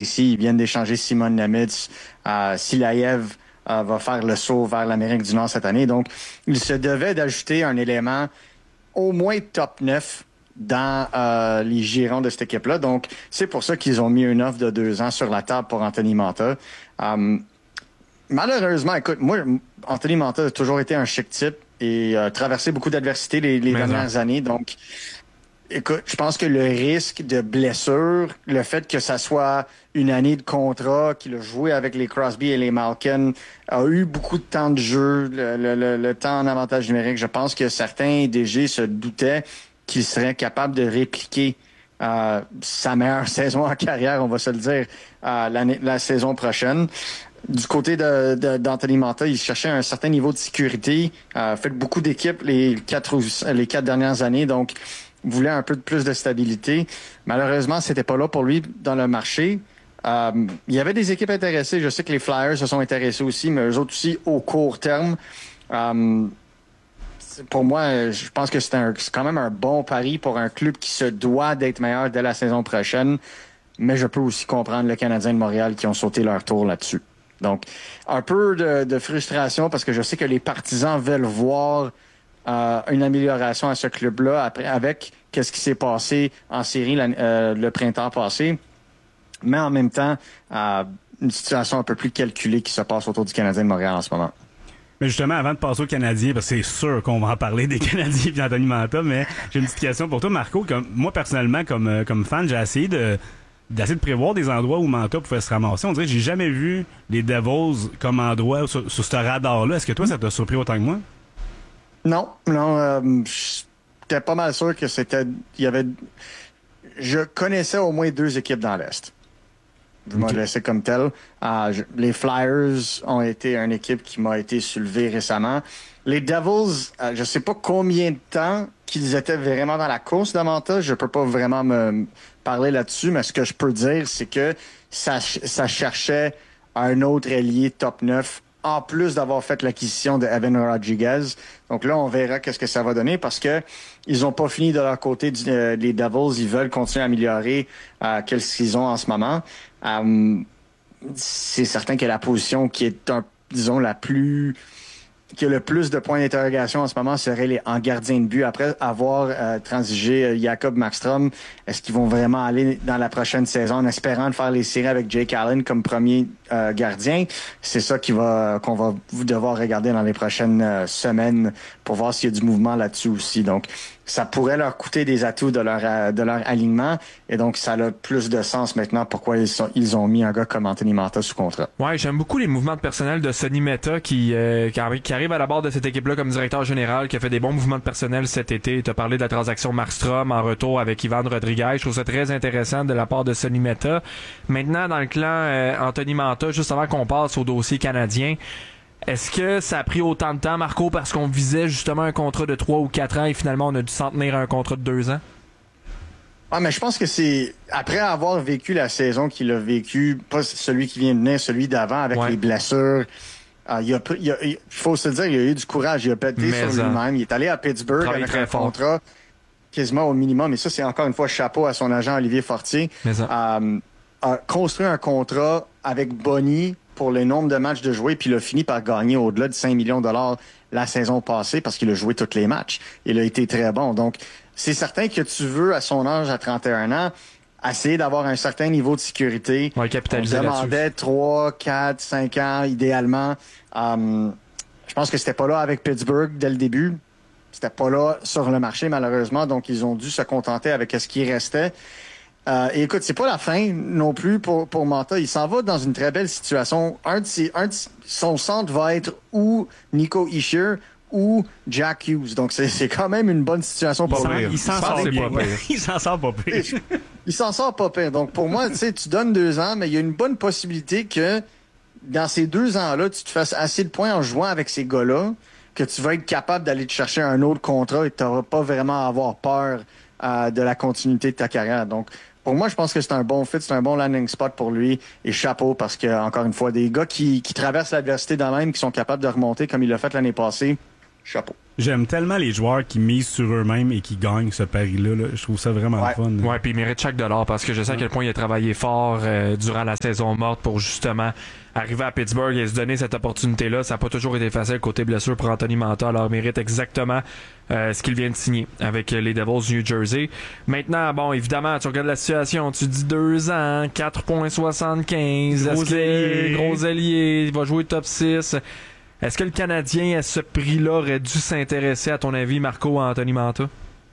ici. Ils viennent d'échanger Simon Nemitz. Silaev va faire le saut vers l'Amérique du Nord cette année. Donc, il se devait d'ajouter un élément au moins top 9 dans les girons de cette équipe-là. Donc, c'est pour ça qu'ils ont mis une offre de 2 ans sur la table pour Anthony Mantha. Malheureusement, écoute, moi, Anthony Mantha a toujours été un chic type et traversé beaucoup d'adversités les dernières années. Donc, écoute, je pense que le risque de blessure, le fait que ça soit une année de contrat, qu'il a joué avec les Crosby et les Malkin, a eu beaucoup de temps de jeu, le temps en avantage numérique. Je pense que certains DG se doutaient qu'il serait capable de répliquer sa meilleure saison en carrière, on va se le dire, la saison prochaine. Du côté d'Anthony Mantha, il cherchait un certain niveau de sécurité. Fait beaucoup d'équipes les 4 dernières années, donc voulait un peu plus de stabilité. Malheureusement, c'était pas là pour lui dans le marché. Il y avait des équipes intéressées. Je sais que les Flyers se sont intéressés aussi, mais eux autres aussi au court terme. Pour moi, je pense que c'est quand même un bon pari pour un club qui se doit d'être meilleur dès la saison prochaine. Mais je peux aussi comprendre le Canadien de Montréal qui ont sauté leur tour là-dessus. Donc, un peu de frustration parce que je sais que les partisans veulent voir une amélioration à ce club-là après, avec qu'est-ce qui s'est passé en série le printemps passé. Mais en même temps, une situation un peu plus calculée qui se passe autour du Canadien de Montréal en ce moment. Mais justement, avant de passer aux Canadiens, parce que c'est sûr qu'on va en parler des Canadiens et Anthony Mantha, mais j'ai une petite question pour toi, Marco. Moi, personnellement, comme fan, j'ai essayé de prévoir des endroits où Mantha pouvait se ramasser. On dirait que j'ai jamais vu les Devils comme endroit sur ce radar-là. Est-ce que toi, ça t'a surpris autant que moi? Non. J'étais pas mal sûr que je connaissais au moins 2 équipes dans l'Est. Je m'en laissais comme tel. Les Flyers ont été une équipe qui m'a été soulevée récemment. Les Devils, je sais pas combien de temps qu'ils étaient vraiment dans la course de Mantha. Je peux pas vraiment me parler là-dessus, mais ce que je peux dire, c'est que ça cherchait un autre ailier top 9 en plus d'avoir fait l'acquisition de Evan Rodriguez. Donc là, on verra qu'est-ce que ça va donner parce que ils ont pas fini de leur côté les Devils. Ils veulent continuer à améliorer qu'est-ce qu'ils ont en ce moment. C'est certain que la position qui est, qui a le plus de points d'interrogation en ce moment serait en gardien de but. Après avoir transigé Jacob Markstrom, est-ce qu'ils vont vraiment aller dans la prochaine saison en espérant de faire les séries avec Jake Allen comme premier gardien? C'est ça qu'on va devoir regarder dans les prochaines semaines pour voir s'il y a du mouvement là-dessus aussi. Donc, ça pourrait leur coûter des atouts de leur alignement. Et donc, ça a plus de sens maintenant pourquoi ils ont mis un gars comme Anthony Mantha sous contrat. Ouais, j'aime beaucoup les mouvements de personnel de Sonny Mehta qui arrive à la barre de cette équipe-là comme directeur général, qui a fait des bons mouvements de personnel cet été. Tu as parlé de la transaction Markstrom en retour avec Ivan Rodriguez. Je trouve ça très intéressant de la part de Sonny Mehta. Maintenant, dans le clan Anthony Mantha, juste avant qu'on passe au dossier canadien, est-ce que ça a pris autant de temps, Marco, parce qu'on visait justement un contrat de 3 ou 4 ans et finalement on a dû s'en tenir à un contrat de 2 ans? Ah, mais je pense que c'est après avoir vécu la saison qu'il a vécu, pas celui qui vient de venir, celui d'avant avec les blessures. Il faut se le dire, il a eu du courage, il a pété sur lui-même. Il est allé à Pittsburgh avec un contrat quasiment au minimum. Et ça, c'est encore une fois chapeau à son agent Olivier Fortier. A construit un contrat avec Bonny pour le nombre de matchs de jouer, puis il a fini par gagner au-delà de 5 millions de dollars la saison passée parce qu'il a joué tous les matchs. Il a été très bon. Donc, c'est certain que tu veux, à son âge, à 31 ans, essayer d'avoir un certain niveau de sécurité. Ouais, capitaliser on demandait 3, 4, 5 ans, idéalement. Je pense que c'était pas là avec Pittsburgh dès le début. C'était pas là sur le marché, malheureusement. Donc, ils ont dû se contenter avec ce qui restait. Et écoute, c'est pas la fin non plus pour Mantha. Il s'en va dans une très belle situation. Son centre va être ou Nico Hischier ou Jack Hughes. Donc, c'est quand même une bonne situation pour lui. Il s'en sort bien. Il s'en sort pas pire. Il s'en sort pas pire. Donc, pour moi, tu donnes 2 ans, mais il y a une bonne possibilité que dans ces 2 ans-là, tu te fasses assez de points en jouant avec ces gars-là que tu vas être capable d'aller te chercher un autre contrat et tu n'auras pas vraiment à avoir peur de la continuité de ta carrière. Donc, pour moi, je pense que c'est un bon fit, c'est un bon landing spot pour lui. Et chapeau, parce que, encore une fois, des gars qui traversent l'adversité dans même, qui sont capables de remonter comme il l'a fait l'année passée, chapeau. J'aime tellement les joueurs qui misent sur eux-mêmes et qui gagnent ce pari-là. Là. Je trouve ça vraiment fun. Ouais, puis il mérite chaque dollar parce que je sais à quel point il a travaillé fort durant la saison morte pour justement arriver à Pittsburgh et se donner cette opportunité-là. Ça n'a pas toujours été facile côté blessure pour Anthony Mantha. Alors, il mérite exactement ce qu'il vient de signer avec les Devils du New Jersey. Maintenant, bon, évidemment, tu regardes la situation. Tu dis 2 ans, 4,75. Gros allié. Il va jouer top 6. Est-ce que le Canadien, à ce prix-là, aurait dû s'intéresser, à ton avis, Marco, à Anthony Mantha?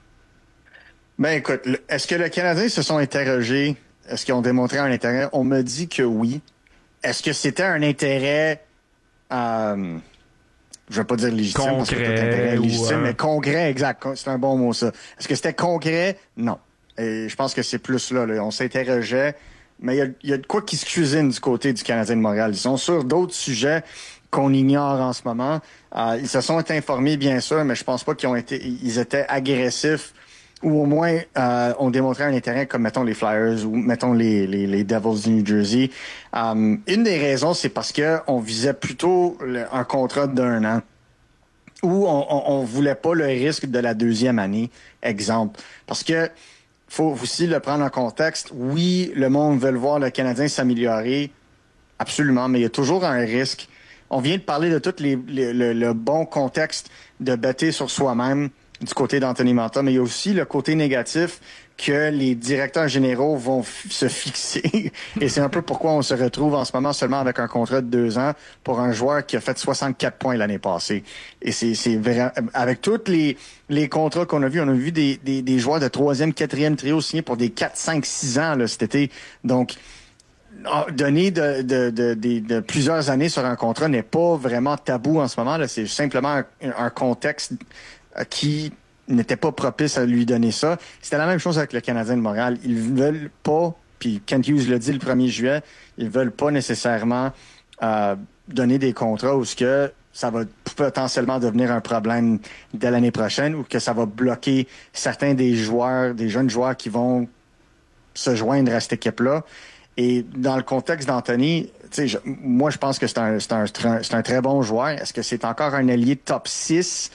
Ben écoute, est-ce que le Canadien se sont interrogés? Est-ce qu'ils ont démontré un intérêt? On me dit que oui. Est-ce que c'était un intérêt, je vais pas dire légitime, concret, parce que tout intérêt est légitime, mais concret, exact. C'est un bon mot, ça. Est-ce que c'était concret? Non. Et je pense que c'est plus là. On s'interrogeait, mais il y a de quoi qui se cuisine du côté du Canadien de Montréal. Ils sont sur d'autres sujets qu'on ignore en ce moment. Ils se sont informés, bien sûr, mais je pense pas ils étaient agressifs ou au moins ont démontré un intérêt comme, mettons, les Flyers ou, mettons, les Devils du New Jersey. Une des raisons, c'est parce que on visait plutôt un contrat d'1 an où on voulait pas le risque de la deuxième année, exemple. Parce que faut aussi le prendre en contexte. Oui, le monde veut voir le Canadien s'améliorer, absolument, mais il y a toujours un risque. On vient de parler de tout le bon contexte de bêter sur soi-même du côté d'Anthony Mantha, mais il y a aussi le côté négatif que les directeurs généraux vont se fixer. Et c'est un peu pourquoi on se retrouve en ce moment seulement avec un contrat de 2 ans pour un joueur qui a fait 64 points l'année passée. Et c'est vrai, avec tous les contrats qu'on a vus, on a vu des joueurs de 3e, 4e trio signés pour des 4, 5, 6 ans là, cet été. Donc, donner de plusieurs années sur un contrat n'est pas vraiment tabou en ce moment. Là. C'est simplement un contexte qui n'était pas propice à lui donner ça. C'était la même chose avec le Canadien de Montréal. Ils veulent pas, puis Kent Hughes l'a dit le 1er juillet, ils veulent pas nécessairement donner des contrats où ce que ça va potentiellement devenir un problème dès l'année prochaine ou que ça va bloquer certains des jeunes joueurs qui vont se joindre à cette équipe-là. Et dans le contexte d'Anthony, moi, je pense que c'est un très bon joueur. Est-ce que c'est encore un allié top 6?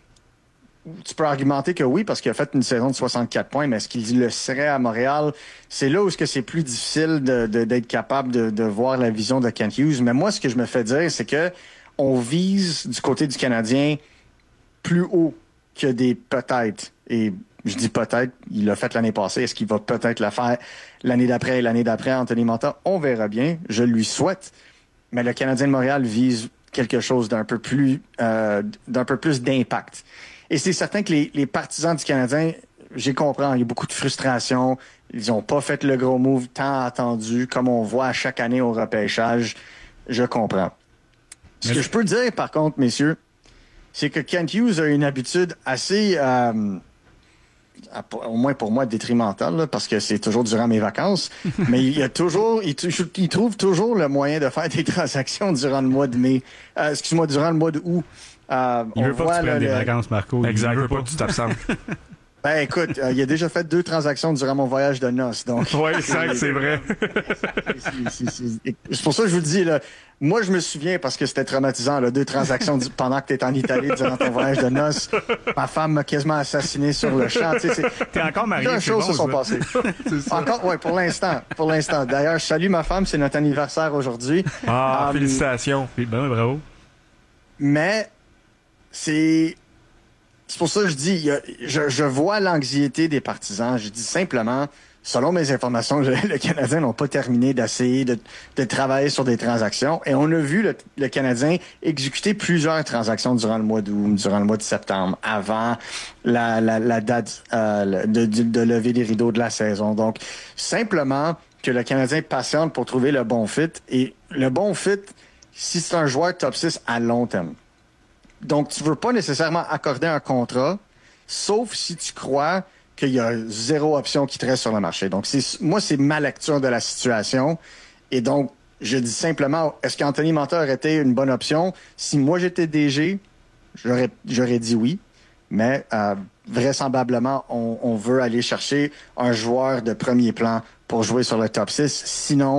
Tu peux argumenter que oui, parce qu'il a fait une saison de 64 points, mais est-ce qu'il le serait à Montréal? C'est là où c'est plus difficile d'être capable de voir la vision de Kent Hughes. Mais moi, ce que je me fais dire, c'est que on vise du côté du Canadien plus haut que des peut-être. Et je dis peut-être, il l'a fait l'année passée. Est-ce qu'il va peut-être le faire l'année d'après et l'année d'après, Anthony Mantha? On verra bien. Je lui souhaite. Mais le Canadien de Montréal vise quelque chose d'un peu plus d'impact. Et c'est certain que les partisans du Canadien, j'ai compris, il y a beaucoup de frustration. Ils n'ont pas fait le gros move tant attendu, comme on voit à chaque année au repêchage. Je comprends. Ce que je peux dire, par contre, messieurs, c'est que Kent Hughes a une habitude assez, au moins pour moi, détrimentale, là, parce que c'est toujours durant mes vacances. Mais il trouve toujours le moyen de faire des transactions durant le mois de mai. Durant le mois d'août. Il veut pas que tu prennes des vacances, Marco. Exact, il veut pas que tu t'absentes. Ben écoute, il a déjà fait 2 transactions durant mon voyage de noces. Donc, oui, exact, c'est vrai. C'est pour ça que je vous le dis, là, moi je me souviens, parce que c'était traumatisant, là, 2 transactions pendant que tu es en Italie durant ton voyage de noces. Ma femme m'a quasiment assassiné sur le champ. T'es encore marié, deux choses se sont passées. Encore, ouais, pour l'instant. D'ailleurs, je salue ma femme, c'est notre anniversaire aujourd'hui. Félicitations. Ben, bravo. Mais c'est pour ça que je dis, je vois l'anxiété des partisans. Je dis simplement, selon mes informations, le Canadien n'ont pas terminé d'essayer de travailler sur des transactions. Et on a vu le Canadien exécuter plusieurs transactions durant le mois d'août, durant le mois de septembre, avant la date de lever les rideaux de la saison. Donc, simplement que le Canadien patiente pour trouver le bon fit. Et le bon fit, si c'est un joueur top 6 à long terme. Donc, tu veux pas nécessairement accorder un contrat, sauf si tu crois qu'il y a 0 option qui te reste sur le marché. Donc, moi, c'est ma lecture de la situation. Et donc, je dis simplement, est-ce qu'Anthony Mantha aurait été une bonne option? Si moi, j'étais DG, j'aurais dit oui. Mais vraisemblablement, on veut aller chercher un joueur de premier plan pour jouer sur le top 6. Sinon,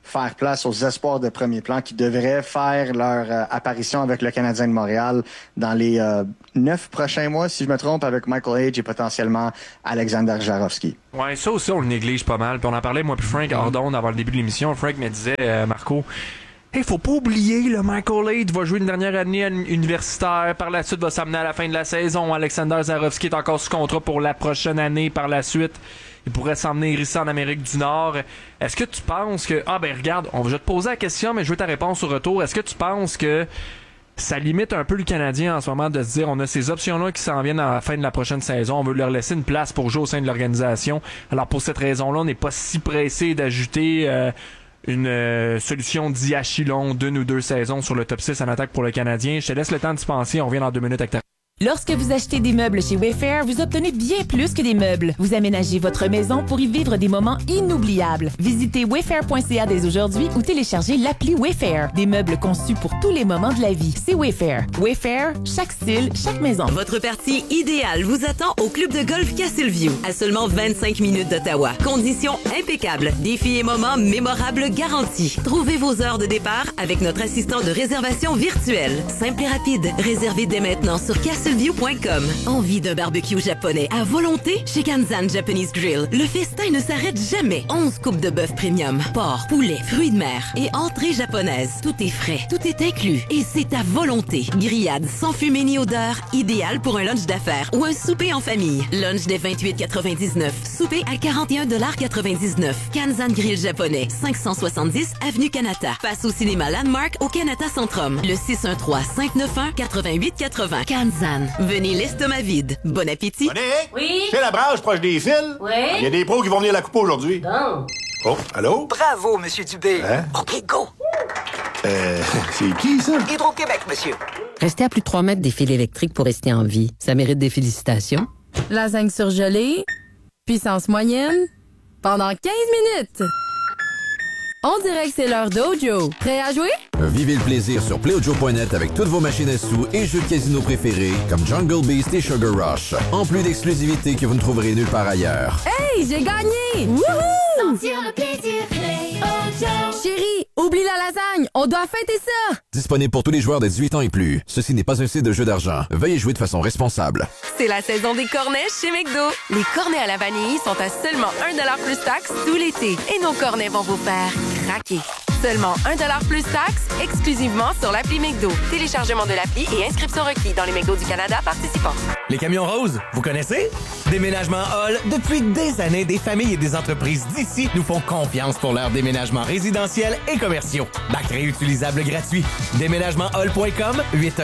faire place aux espoirs de premier plan qui devraient faire leur apparition avec le Canadien de Montréal dans les 9 prochains mois, si je me trompe, avec Michael Hage et potentiellement Alexander Jarofsky. Ouais, ça aussi, on le néglige pas mal. Puis on en parlait, moi puis Frank Hordon, avant le début de l'émission. Frank me disait, Marco, hey, faut pas oublier, le Michael Hage va jouer une dernière année universitaire. Par la suite, va s'amener à la fin de la saison. Alexander Jarofsky est encore sous contrat pour la prochaine année. Par la suite, il pourrait s'emmener ici en Amérique du Nord. Est-ce que tu penses que... Ah ben regarde, je vais te poser la question, mais je veux ta réponse au retour. Est-ce que tu penses que ça limite un peu le Canadien en ce moment de se dire on a ces options-là qui s'en viennent à la fin de la prochaine saison, on veut leur laisser une place pour jouer au sein de l'organisation. Alors pour cette raison-là, on n'est pas si pressé d'ajouter une solution d'Iachilon d'une ou deux saisons sur le top 6 en attaque pour le Canadien. Je te laisse le temps d'y penser, on revient dans 2 minutes avec ta... Lorsque vous achetez des meubles chez Wayfair, vous obtenez bien plus que des meubles. Vous aménagez votre maison pour y vivre des moments inoubliables. Visitez wayfair.ca dès aujourd'hui ou téléchargez l'appli Wayfair. Des meubles conçus pour tous les moments de la vie. C'est Wayfair. Wayfair, chaque style, chaque maison. Votre partie idéale vous attend au club de golf Castleview, à seulement 25 minutes d'Ottawa. Conditions impeccables, défis et moments mémorables garantis. Trouvez vos heures de départ avec notre assistant de réservation virtuelle. Simple et rapide. Réservez dès maintenant sur castleview.com. Envie d'un barbecue japonais à volonté? Chez Kanzan Japanese Grill, le festin ne s'arrête jamais. 11 coupes de bœuf premium, porc, poulet, fruits de mer et entrée japonaise. Tout est frais, tout est inclus et c'est à volonté. Grillade sans fumée ni odeur, idéal pour un lunch d'affaires ou un souper en famille. Lunch dès 28,99. Souper à 41,99 $. Kanzan Grill japonais, 570 Avenue Kanata. Face au cinéma Landmark au Kanata Centrum. Le 613-591-8880. Kanzan. Venez l'estomac vide. Bon appétit. Monique? Oui? C'est la branche proche des fils? Oui? Il y a des pros qui vont venir la couper aujourd'hui. Bon. Oh, allô? Bravo, Monsieur Dubé. Hein? OK, go. C'est qui, ça? Hydro-Québec, monsieur. Rester à plus de 3 mètres des fils électriques pour rester en vie, ça mérite des félicitations. Lasagne surgelée, puissance moyenne, pendant 15 minutes. On dirait que c'est l'heure d'Ojo. Prêt à jouer? Vivez le plaisir sur PlayOjo.net avec toutes vos machines à sous et jeux de casino préférés comme Jungle Beast et Sugar Rush. En plus d'exclusivités que vous ne trouverez nulle part ailleurs. Hey, j'ai gagné! Wouhou! Sentir le plaisir, PlayOjo. Chérie, oublie la lasagne, on doit fêter ça! Disponible pour tous les joueurs de 18 ans et plus. Ceci n'est pas un site de jeu d'argent. Veuillez jouer de façon responsable. C'est la saison des cornets chez McDo. Les cornets à la vanille sont à seulement 1$ plus taxes tout l'été. Et nos cornets vont vous faire craquer. Seulement 1$ plus taxes, exclusivement sur l'appli McDo. Téléchargement de l'appli et inscription requis dans les McDo du Canada participants. Les camions roses, vous connaissez? Déménagement Hall, depuis des années, des familles et des entreprises d'ici nous font confiance pour leur déménagement résidentiel et commerciaux. Bac réutilisable gratuit. Déménagementhall.com,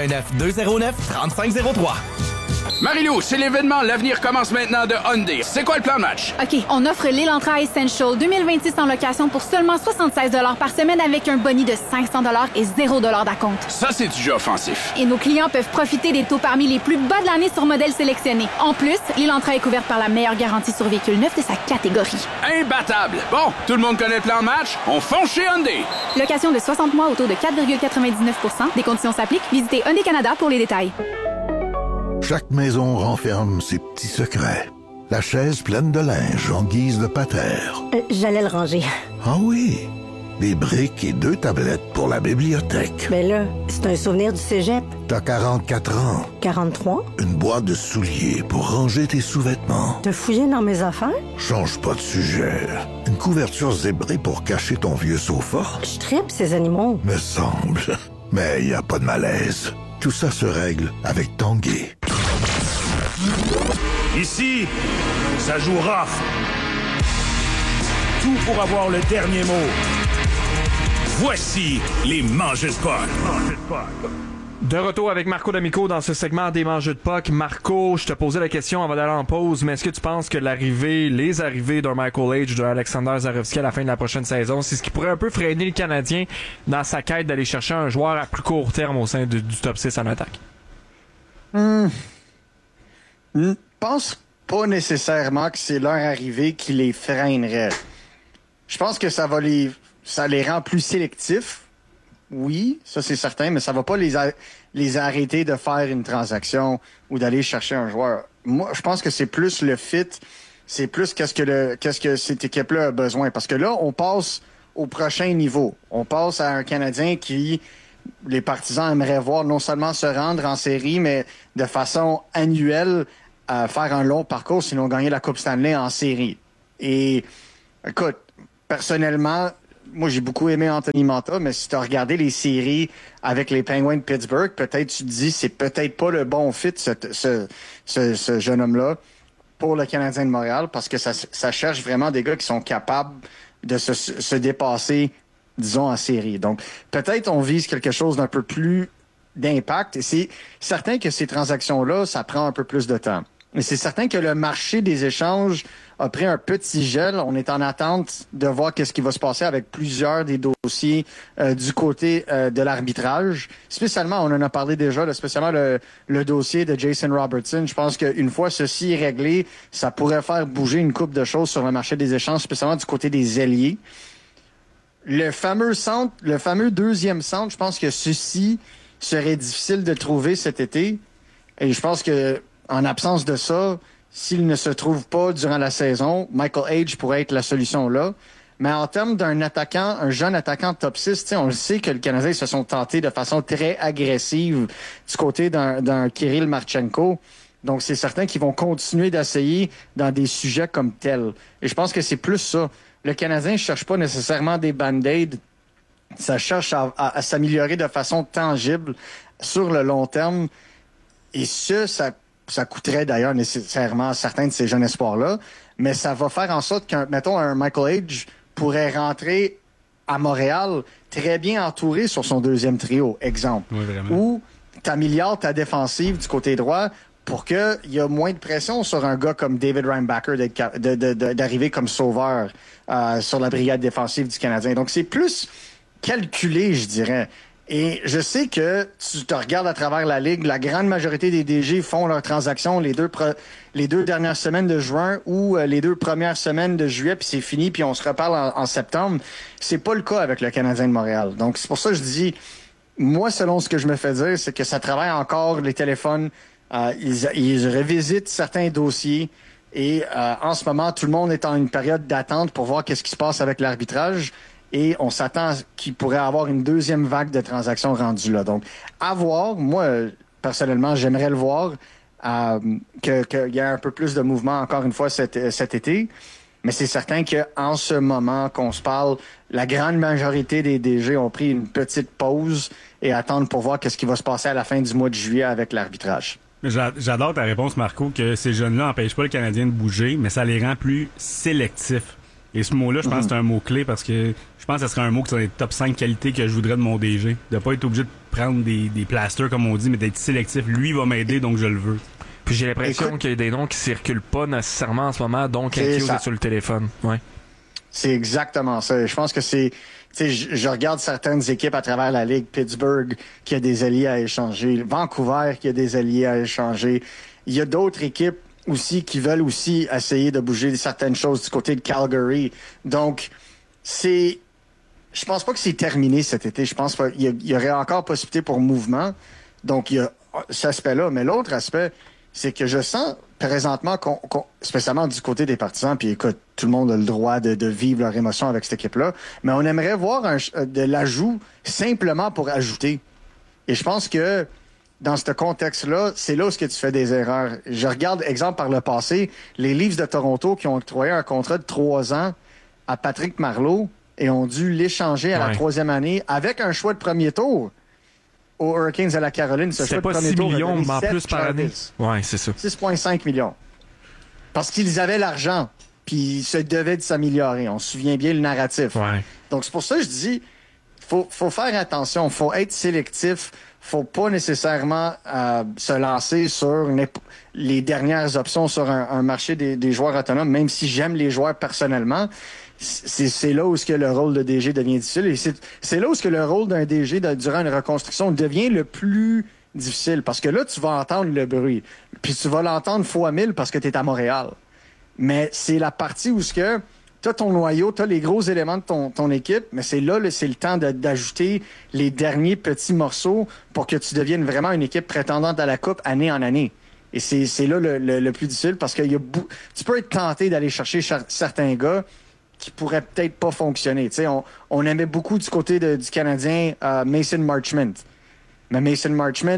819-209-3503. Marie-Lou, c'est l'événement L'avenir commence maintenant de Hyundai. C'est quoi le plan de match? OK, on offre l'Elantra Essential 2026 en location pour seulement 76 $ par semaine avec un boni de 500 $ et 0 $ d'acompte. Ça, c'est du jeu offensif. Et nos clients peuvent profiter des taux parmi les plus bas de l'année sur modèles sélectionnés. En plus, l'Elantra est couverte par la meilleure garantie sur véhicule neuf de sa catégorie. Imbattable! Bon, tout le monde connaît le plan de match? On fonce chez Hyundai! Location de 60 mois au taux de 4,99 %. Des conditions s'appliquent. Visitez Hyundai Canada pour les détails. Chaque maison renferme ses petits secrets. La chaise pleine de linge en guise de pater. J'allais le ranger. Ah oui, des briques et 2 tablettes pour la bibliothèque. Mais là, c'est un souvenir du cégep. T'as 44 ans. 43? Une boîte de souliers pour ranger tes sous-vêtements. T'as fouillé dans mes affaires? Change pas de sujet. Une couverture zébrée pour cacher ton vieux sofa. Je tripe ces animaux. Me semble. Mais y a pas de malaise. Tout ça se règle avec Tanguay. Ici, ça joue rough. Tout pour avoir le dernier mot. Voici les mangeux de puck. De retour avec Marco D'Amico dans ce segment des mangeux de puck. Marco, je te posais la question avant d'aller en pause, mais est-ce que tu penses que les arrivées d'un Michael Hage, d'un Alexander Jarofsky à la fin de la prochaine saison, c'est ce qui pourrait un peu freiner le Canadien dans sa quête d'aller chercher un joueur à plus court terme au sein du top 6 en attaque? Je pense pas nécessairement que c'est leur arrivée qui les freinerait. Je pense que ça les rend plus sélectifs. Oui, ça c'est certain, mais ça va pas les arrêter de faire une transaction ou d'aller chercher un joueur. Moi, je pense que c'est plus le fit, c'est plus qu'est-ce que cette équipe-là a besoin. Parce que là, on passe au prochain niveau. On passe à un Canadien qui, les partisans aimeraient voir non seulement se rendre en série, mais de façon annuelle, faire un long parcours, sinon gagner la Coupe Stanley en série. Et écoute, personnellement, moi j'ai beaucoup aimé Anthony Mantha, mais si tu as regardé les séries avec les Penguins de Pittsburgh, peut-être tu te dis c'est peut-être pas le bon fit ce jeune homme-là pour le Canadien de Montréal, parce que ça cherche vraiment des gars qui sont capables de se dépasser, disons, en série. Donc, peut-être on vise quelque chose d'un peu plus d'impact. Et c'est certain que ces transactions-là, ça prend un peu plus de temps. Mais c'est certain que le marché des échanges a pris un petit gel. On est en attente de voir qu'est-ce qui va se passer avec plusieurs des dossiers du côté de l'arbitrage. Spécialement, on en a parlé déjà, là, spécialement le dossier de Jason Robertson. Je pense qu'une fois ceci est réglé, ça pourrait faire bouger une couple de choses sur le marché des échanges, spécialement du côté des ailiers. Le fameux deuxième centre, je pense que ceci serait difficile de trouver cet été. Et je pense que en absence de ça, s'il ne se trouve pas durant la saison, Michael Hage pourrait être la solution là. Mais en termes d'un attaquant, un jeune attaquant top 6, on le sait que le Canadien se sont tentés de façon très agressive du côté d'un Kirill Marchenko. Donc, c'est certain qu'ils vont continuer d'essayer dans des sujets comme tels. Et je pense que c'est plus ça. Le Canadien ne cherche pas nécessairement des band-aids. Ça cherche à s'améliorer de façon tangible sur le long terme. Et ça coûterait d'ailleurs nécessairement à certains de ces jeunes espoirs-là. Mais ça va faire en sorte qu'un Michael Hage pourrait rentrer à Montréal très bien entouré sur son deuxième trio, exemple. Oui, vraiment. Ou t'améliores ta défensive du côté droit pour qu'il y ait moins de pression sur un gars comme David Reinbacher d'arriver comme sauveur sur la brigade défensive du Canadien. Donc, c'est plus calculé, je dirais. Et je sais que tu te regardes à travers la Ligue, la grande majorité des DG font leurs transactions les deux dernières semaines de juin ou les 2 premières semaines de juillet, puis c'est fini, puis on se reparle en septembre. C'est pas le cas avec le Canadien de Montréal. Donc, c'est pour ça que je dis, moi, selon ce que je me fais dire, c'est que ça travaille encore les téléphones. Ils revisitent certains dossiers et en ce moment, tout le monde est en une période d'attente pour voir qu'est-ce qui se passe avec l'arbitrage. Et on s'attend qu'il pourrait avoir une deuxième vague de transactions rendues là. Donc, à voir. Moi, personnellement, j'aimerais le voir, qu'il y ait un peu plus de mouvement, encore une fois, cet été. Mais c'est certain qu'en ce moment qu'on se parle, la grande majorité des DG ont pris une petite pause et attendent pour voir qu'est-ce qui va se passer à la fin du mois de juillet avec l'arbitrage. J'adore ta réponse, Marco, que ces jeunes-là n'empêchent pas le Canadien de bouger, mais ça les rend plus sélectifs. Et ce mot-là, je pense que c'est un mot-clé parce que je pense que ce serait un mot qui serait les top 5 qualités que je voudrais de mon DG. De pas être obligé de prendre des plasters, comme on dit, mais d'être sélectif. Lui, il va m'aider, donc je le veux. Puis j'ai l'impression qu'il y a des noms qui circulent pas nécessairement en ce moment, donc Hughes est sur le téléphone. Ouais. C'est exactement ça. Je pense que c'est... Tu sais, je regarde certaines équipes à travers la Ligue. Pittsburgh, qui a des alliés à échanger. Vancouver, qui a des alliés à échanger. Il y a d'autres équipes aussi qui veulent aussi essayer de bouger certaines choses du côté de Calgary. Donc, je pense pas que c'est terminé cet été. Je pense qu'il y aurait encore possibilité pour mouvement. Donc, il y a cet aspect-là. Mais l'autre aspect, c'est que je sens présentement, spécialement du côté des partisans, puis écoute, tout le monde a le droit de vivre leur émotion avec cette équipe-là, mais on aimerait voir de l'ajout simplement pour ajouter. Et je pense que dans ce contexte-là, c'est là où tu fais des erreurs. Je regarde, exemple, par le passé, les Leafs de Toronto qui ont octroyé un contrat de 3 ans à Patrick Marleau et ont dû l'échanger à la 3e année avec un choix de premier tour aux Hurricanes à la Caroline. C'est pas 6 millions, mais en plus par année. Oui, c'est ça. 6,5 millions. Parce qu'ils avaient l'argent, puis ils se devaient de s'améliorer. On se souvient bien le narratif. Ouais. Donc, c'est pour ça que je dis, faut faire attention, faut être sélectif, faut pas nécessairement se lancer sur les dernières options sur un marché des joueurs autonomes, même si j'aime les joueurs personnellement. C'est là où le rôle de DG devient difficile. Et c'est là où le rôle d'un DG durant une reconstruction devient le plus difficile. Parce que là, tu vas entendre le bruit. Puis tu vas l'entendre fois 1000 parce que tu es à Montréal. Mais c'est la partie où tu as ton noyau, tu as les gros éléments de ton équipe, mais c'est le temps d'ajouter les derniers petits morceaux pour que tu deviennes vraiment une équipe prétendante à la Coupe année en année. Et c'est là le plus difficile parce que tu peux être tenté d'aller chercher certains gars qui pourrait peut-être pas fonctionner. Tu sais, on aimait beaucoup du côté du Canadien Mason Marchment. Mais Mason Marchment,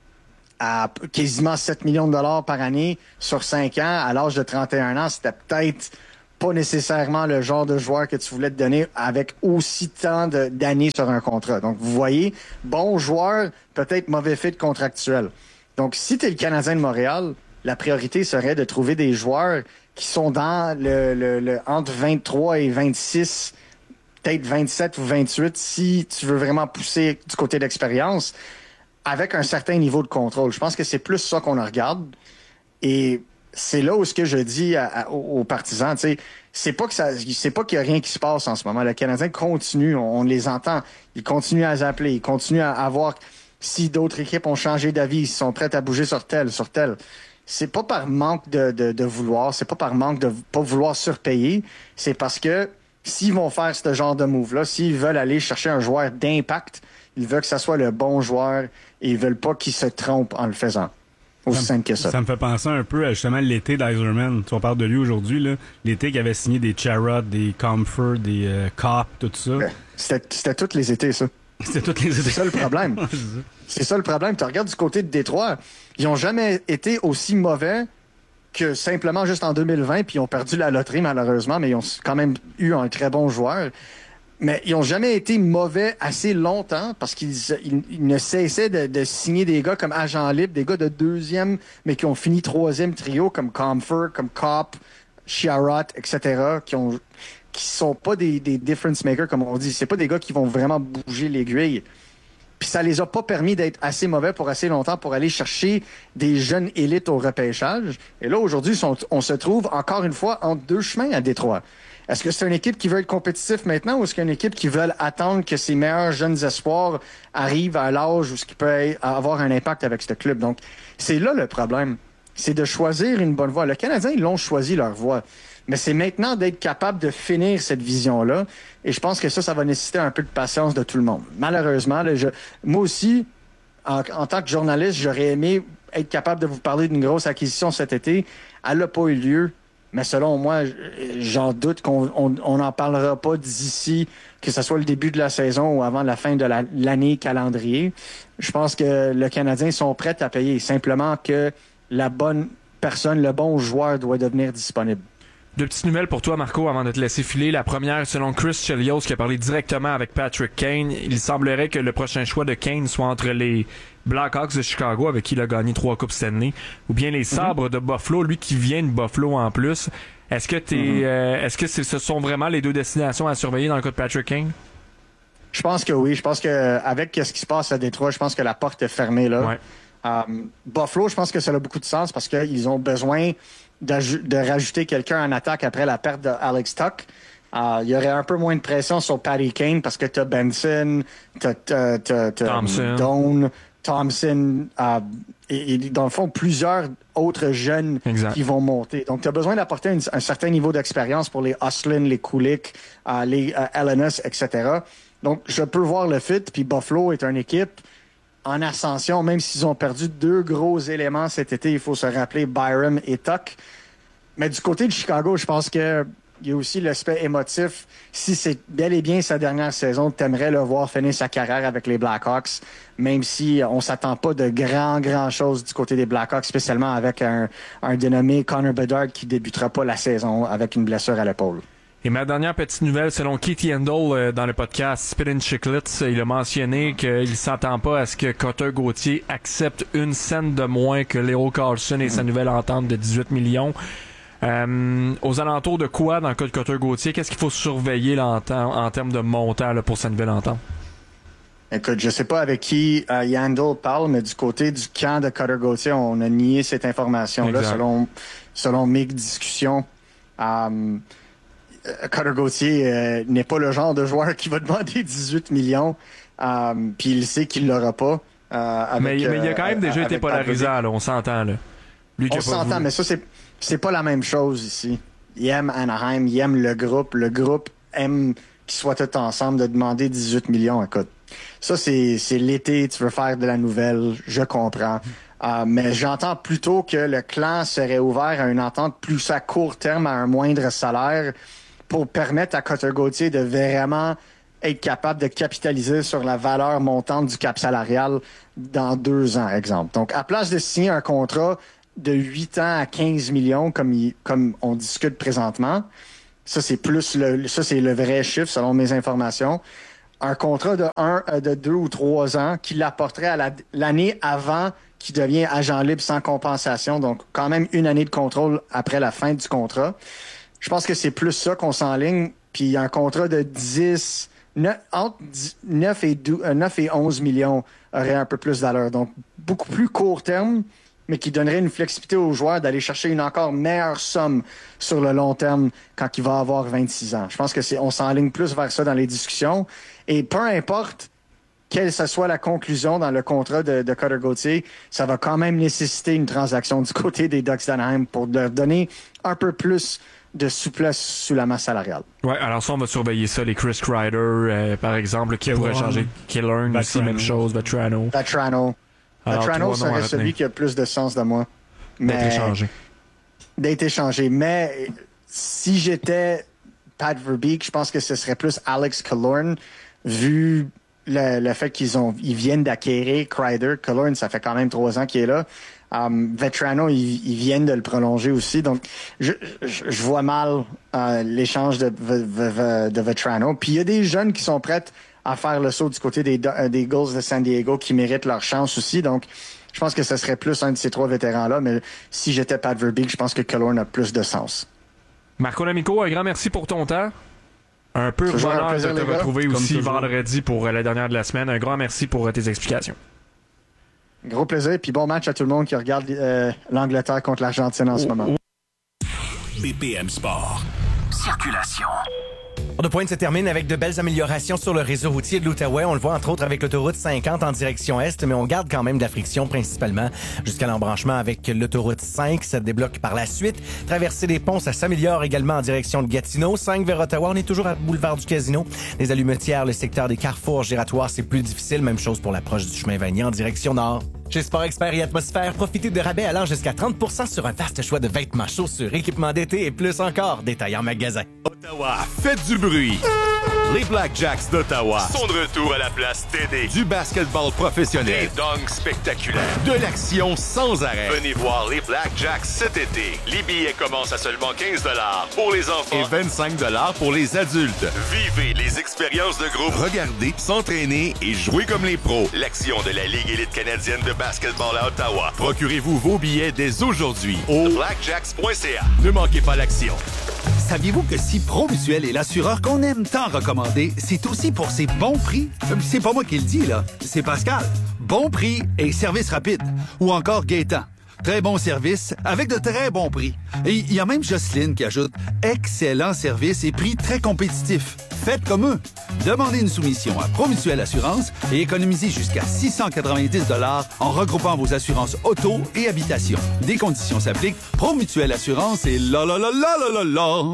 à quasiment 7 millions de dollars par année sur 5 ans, à l'âge de 31 ans, c'était peut-être pas nécessairement le genre de joueur que tu voulais te donner avec aussi tant d'années sur un contrat. Donc, vous voyez, bon joueur, peut-être mauvais fit contractuel. Donc, si tu es le Canadien de Montréal, la priorité serait de trouver des joueurs qui sont dans le entre 23 et 26, peut-être 27 ou 28, si tu veux vraiment pousser du côté d'expérience, avec un certain niveau de contrôle. Je pense que c'est plus ça qu'on regarde. Et c'est là où ce que je dis aux partisans, tu sais, c'est pas qu'il y a rien qui se passe en ce moment. Le Canadien continue, on les entend, ils continuent à appeler, ils continuent à voir si d'autres équipes ont changé d'avis, ils sont prêts à bouger sur tel. C'est pas par manque de vouloir, c'est pas par manque de pas vouloir surpayer, c'est parce que s'ils vont faire ce genre de move-là, s'ils veulent aller chercher un joueur d'impact, ils veulent que ça soit le bon joueur et ils veulent pas qu'il se trompe en le faisant. Aussi simple que ça. Ça me fait penser un peu à justement l'été d'Yzerman. On parle de lui aujourd'hui, là. L'été qui avait signé des Charrot, des Comfort, des Cop, tout ça. C'était tous les étés, ça. C'était tous les étés. C'est ça le problème. C'est ça le problème. Tu regardes du côté de Détroit, ils ont jamais été aussi mauvais que simplement juste en 2020, puis ils ont perdu la loterie malheureusement, mais ils ont quand même eu un très bon joueur. Mais ils n'ont jamais été mauvais assez longtemps parce qu'ils ne cessaient de signer des gars comme agents libres, des gars de deuxième, mais qui ont fini troisième trio comme Comfort, comme Cop, Chiarot, etc., qui sont pas des difference makers, comme on dit. C'est pas des gars qui vont vraiment bouger l'aiguille. Puis ça les a pas permis d'être assez mauvais pour assez longtemps pour aller chercher des jeunes élites au repêchage. Et là, aujourd'hui, on se trouve encore une fois entre deux chemins à Détroit. Est-ce que c'est une équipe qui veut être compétitif maintenant ou est-ce qu'il y a une équipe qui veut attendre que ses meilleurs jeunes espoirs arrivent à l'âge où ce qui peut avoir un impact avec ce club? Donc, c'est là le problème. C'est de choisir une bonne voie. Le Canadien, ils l'ont choisi leur voie. Mais c'est maintenant d'être capable de finir cette vision-là. Et je pense que ça va nécessiter un peu de patience de tout le monde. Malheureusement, moi aussi, en tant que journaliste, j'aurais aimé être capable de vous parler d'une grosse acquisition cet été. Elle n'a pas eu lieu. Mais selon moi, j'en doute qu'on n'en parlera pas d'ici, que ce soit le début de la saison ou avant la fin de l'année calendrier. Je pense que le Canadien sont prêts à payer. Simplement que la bonne personne, le bon joueur doit devenir disponible. Deux petites nouvelles pour toi, Marco, avant de te laisser filer. La première, selon Chris Chelios, qui a parlé directement avec Patrick Kane, il semblerait que le prochain choix de Kane soit entre les Blackhawks de Chicago, avec qui il a gagné 3 Coupes Stanley, ou bien les Sabres de Buffalo, lui qui vient de Buffalo en plus. Est-ce que ce sont vraiment les deux destinations à surveiller dans le cas de Patrick Kane? Je pense que oui. Je pense que avec ce qui se passe à Détroit, je pense que la porte est fermée là. Ouais. Buffalo, je pense que ça a beaucoup de sens parce qu'ils ont besoin de rajouter quelqu'un en attaque après la perte de Alex Tuch. Il y aurait un peu moins de pression sur Patty Kane parce que t'as Benson, t'as Doan, Thompson, et dans le fond, plusieurs autres jeunes qui vont monter. Donc, tu as besoin d'apporter un certain niveau d'expérience pour les Oslin, les Kulik, les Elenos, etc. Donc, je peux voir le fit, puis Buffalo est une équipe en ascension, même s'ils ont perdu 2 gros éléments cet été, il faut se rappeler Byram et Tuch. Mais du côté de Chicago, je pense que il y a aussi l'aspect émotif. Si c'est bel et bien sa dernière saison, t'aimerais le voir finir sa carrière avec les Blackhawks, même si on s'attend pas de grand choses du côté des Blackhawks, spécialement avec un dénommé Connor Bedard qui débutera pas la saison avec une blessure à l'épaule. Et ma dernière petite nouvelle, selon Keith Yandel dans le podcast Spittin' Chicklets, il a mentionné qu'il s'entend pas à ce que Cutter Gauthier accepte 1 cent de moins que Leo Carlson et sa nouvelle entente de 18 millions. Aux alentours de quoi dans le cas de Cutter Gauthier? Qu'est-ce qu'il faut surveiller là, en termes de montant là, pour sa nouvelle entente? Écoute, je sais pas avec qui Yandel parle, mais du côté du camp de Cutter Gauthier, on a nié cette information-là selon mes discussions. Cutter Gauthier n'est pas le genre de joueur qui va demander 18 millions, puis il sait qu'il l'aura pas. Mais il a quand même déjà été polarisant, là, on s'entend. Là. On s'entend, mais ça, c'est pas la même chose ici. Il aime Anaheim, il aime le groupe. Le groupe aime qu'ils soient tous ensemble de demander 18 millions. Écoute, ça, c'est l'été, tu veux faire de la nouvelle, je comprends. Mais j'entends plutôt que le clan serait ouvert à une entente plus à court terme, à un moindre salaire, pour permettre à Cutter Gauthier de vraiment être capable de capitaliser sur la valeur montante du cap salarial dans 2 ans, exemple. Donc, à place de signer un contrat de 8 ans à 15 millions, comme on discute présentement, ça, c'est le vrai chiffre, selon mes informations, un contrat de 2 ou 3 ans qui l'apporterait à l'année avant qu'il devient agent libre sans compensation, donc quand même 1 année de contrôle après la fin du contrat. Je pense que c'est plus ça qu'on s'enligne, puis un contrat de entre 9 et 11 millions aurait un peu plus de valeur. Donc, beaucoup plus court terme, mais qui donnerait une flexibilité aux joueurs d'aller chercher une encore meilleure somme sur le long terme quand il va avoir 26 ans. Je pense que on s'enligne plus vers ça dans les discussions. Et peu importe quelle que soit la conclusion dans le contrat de Cutter Gauthier, ça va quand même nécessiter une transaction du côté des Ducks d'Anaheim pour leur donner un peu plus de souplesse sous la masse salariale. Ouais, alors ça, on va surveiller ça. Les Chris Kreider, par exemple, qui pourrait changer. Killorn aussi, même chose. Vatrano, serait celui qui a plus de sens de moi. D'être échangé. Mais si j'étais Pat Verbeek, je pense que ce serait plus Alex Killorn, vu le fait qu'ils viennent d'acquérir Kreider. Killorn, ça fait quand même 3 ans qu'il est là. Vatrano, ils viennent de le prolonger aussi. Donc, je vois mal l'échange de Vatrano. Puis il y a des jeunes qui sont prêts à faire le saut du côté des Eagles de San Diego qui méritent leur chance aussi. Donc, je pense que ce serait plus un de ces 3 vétérans-là. Mais si j'étais Pat Verbeek, je pense que Killorn a plus de sens. Marco D'Amico, un grand merci pour ton temps. Un peu bonheur de te retrouver aussi vendredi pour la dernière de la semaine. Un grand merci pour tes explications. Gros plaisir, puis bon match à tout le monde qui regarde l'Angleterre contre l'Argentine en ce moment. BPM Sport. Circulation. De Pointe se termine avec de belles améliorations sur le réseau routier de l'Outaouais. On le voit entre autres avec l'autoroute 50 en direction est, mais on garde quand même de la friction principalement jusqu'à l'embranchement avec l'autoroute 5. Ça débloque par la suite. Traversée des ponts, ça s'améliore également en direction de Gatineau. 5 vers Ottawa, on est toujours à boulevard du Casino. Les allumetières, le secteur des carrefours giratoires, c'est plus difficile. Même chose pour l'approche du chemin Vanier en direction nord. Chez Sport Expert et Atmosphère, profitez de rabais allant jusqu'à 30% sur un vaste choix de vêtements, chaussures, équipements d'été et plus encore. Détails en magasin. Ottawa, faites du bruit! Les Blackjacks d'Ottawa sont de retour à la place TD. Du basketball professionnel, des dunks spectaculaires, de l'action sans arrêt. Venez voir les Blackjacks cet été. Les billets commencent à seulement 15$ pour les enfants et 25$ pour les adultes. Vivez les expériences de groupe. Regardez, s'entraîner et jouer comme les pros. L'action de la Ligue élite canadienne de basketball à Ottawa. Procurez-vous vos billets dès aujourd'hui au blackjacks.ca. Ne manquez pas l'action. Saviez-vous que si Promutuel est l'assureur qu'on aime tant recommander, c'est aussi pour ses bons prix? C'est pas moi qui le dis, là. C'est Pascal. Bon prix et service rapide. Ou encore Gaétan. Très bon service avec de très bons prix. Et il y a même Jocelyne qui ajoute excellent service et prix très compétitifs. Faites comme eux. Demandez une soumission à Promutuel Assurance et économisez jusqu'à 690$ en regroupant vos assurances auto et habitation. Des conditions s'appliquent. Promutuel Assurance et la la la la la la la.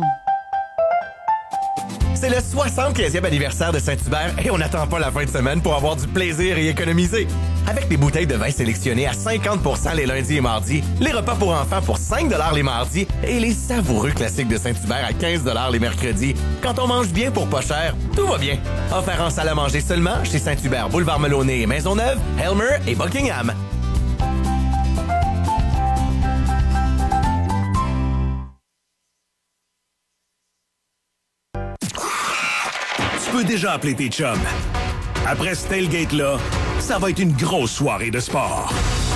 C'est le 75e anniversaire de Saint-Hubert et on n'attend pas la fin de semaine pour avoir du plaisir et économiser. Avec des bouteilles de vin sélectionnées à 50% les lundis et mardis, les repas pour enfants pour 5$ les mardis et les savoureux classiques de Saint-Hubert à 15$ les mercredis. Quand on mange bien pour pas cher, tout va bien. Offert en salle à manger seulement chez Saint-Hubert, Boulevard Melonnet et Maisonneuve, Helmer et Buckingham. Tu peux déjà appeler tes chums. Après ce tailgate-là, ça va être une grosse soirée de sport.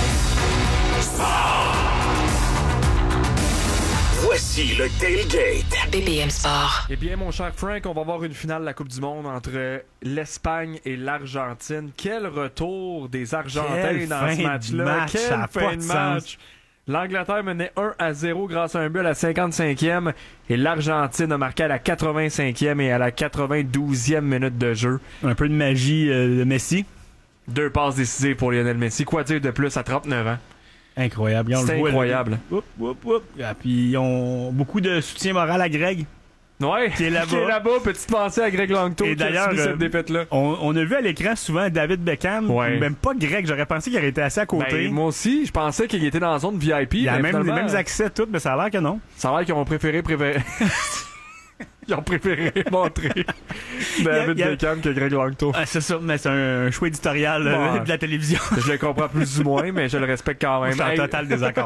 Voici le tailgate. BPM Sport. Eh bien, mon cher Frank, on va voir une finale de la Coupe du Monde entre l'Espagne et l'Argentine. Quel retour des Argentins dans ce match-là. Quelle fin de match. L'Angleterre menait 1-0 grâce à un but à la 55e et l'Argentine a marqué à la 85e et à la 92e minute de jeu. Un peu de magie de Messi. 2 passes décisives pour Lionel Messi. Quoi dire de plus à 39 ans? Incroyable. C'est incroyable. Ah, puis ils ont beaucoup de soutien moral à Greg. Ouais, qui est là-bas. Petite pensée à Greg Langto qui a subi cette défaite-là. On a vu à l'écran souvent David Beckham, même pas Greg. J'aurais pensé qu'il aurait été assis à côté. Moi aussi, je pensais qu'il était dans la zone VIP. Il a même les mêmes accès toutes, mais ça a l'air que non. Ça a l'air qu'ils ont préféré. Ils ont préféré montrer David Beckham que Greg Langto. Ah, c'est ça, mais c'est un choix éditorial de la télévision. Je le comprends plus ou moins, mais je le respecte quand même. Je suis en total désaccord.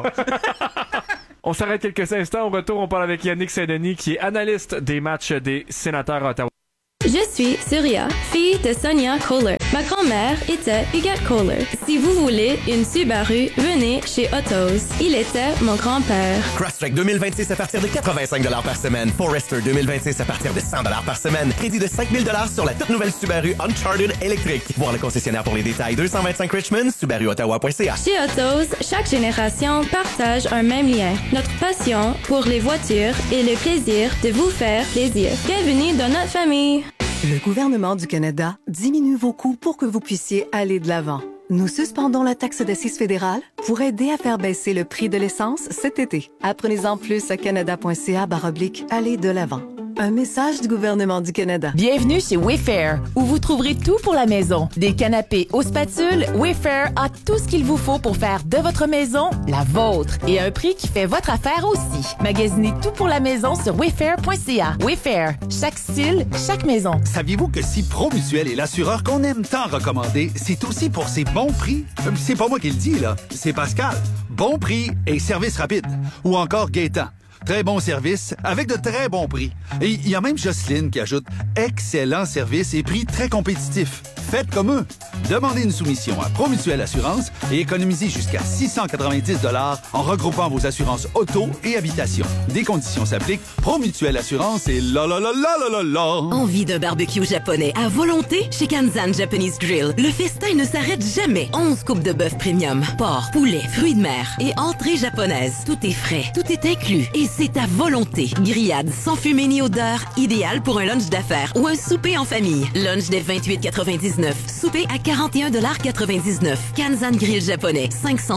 On s'arrête quelques instants. Au retour, on parle avec Yannick Saint-Denis, qui est analyste des matchs des Sénateurs à Ottawa. Je suis Surya, fille de Sonia Kohler. Ma grand-mère était Huguette Kohler. Si vous voulez une Subaru, venez chez Autos. Il était mon grand-père. Crosstrek 2026 à partir de 85 $ par semaine. Forester 2026 à partir de 100 $ par semaine. Crédit de 5 000 $ sur la toute nouvelle Subaru Uncharted électrique. Voir le concessionnaire pour les détails. 225 Richmond, SubaruOttawa.ca. Chez Autos, chaque génération partage un même lien. Notre passion pour les voitures et le plaisir de vous faire plaisir. Bienvenue dans notre famille. Le gouvernement du Canada diminue vos coûts pour que vous puissiez aller de l'avant. Nous suspendons la taxe d'assises fédérale pour aider à faire baisser le prix de l'essence cet été. Apprenez-en plus à canada.ca/aller de l'avant. Un message du gouvernement du Canada. Bienvenue chez Wayfair, où vous trouverez tout pour la maison. Des canapés aux spatules, Wayfair a tout ce qu'il vous faut pour faire de votre maison la vôtre. Et à un prix qui fait votre affaire aussi. Magasinez tout pour la maison sur wayfair.ca. Wayfair, chaque style, chaque maison. Saviez-vous que si Promutuel est l'assureur qu'on aime tant recommander, c'est aussi pour ses bons prix? C'est pas moi qui le dis, là. C'est Pascal. Bon prix et service rapide. Ou encore Gaétan. Très bon service, avec de très bons prix. Et il y a même Jocelyne qui ajoute « Excellent service et prix très compétitifs ». Faites comme eux. Demandez une soumission à Promutuel Assurance et économisez jusqu'à 690 $ en regroupant vos assurances auto et habitation. Des conditions s'appliquent. Promutuel Assurance et la la la la la la la. Envie d'un barbecue japonais à volonté chez Kanzan Japanese Grill. Le festin ne s'arrête jamais. 11 coupes de bœuf premium, porc, poulet, fruits de mer et entrée japonaise. Tout est frais, tout est inclus et c'est à volonté. Grillade sans fumée ni odeur, idéal pour un lunch d'affaires ou un souper en famille. Lunch dès 28,99. Souper à 41,99 $. Kanzan Grill japonais,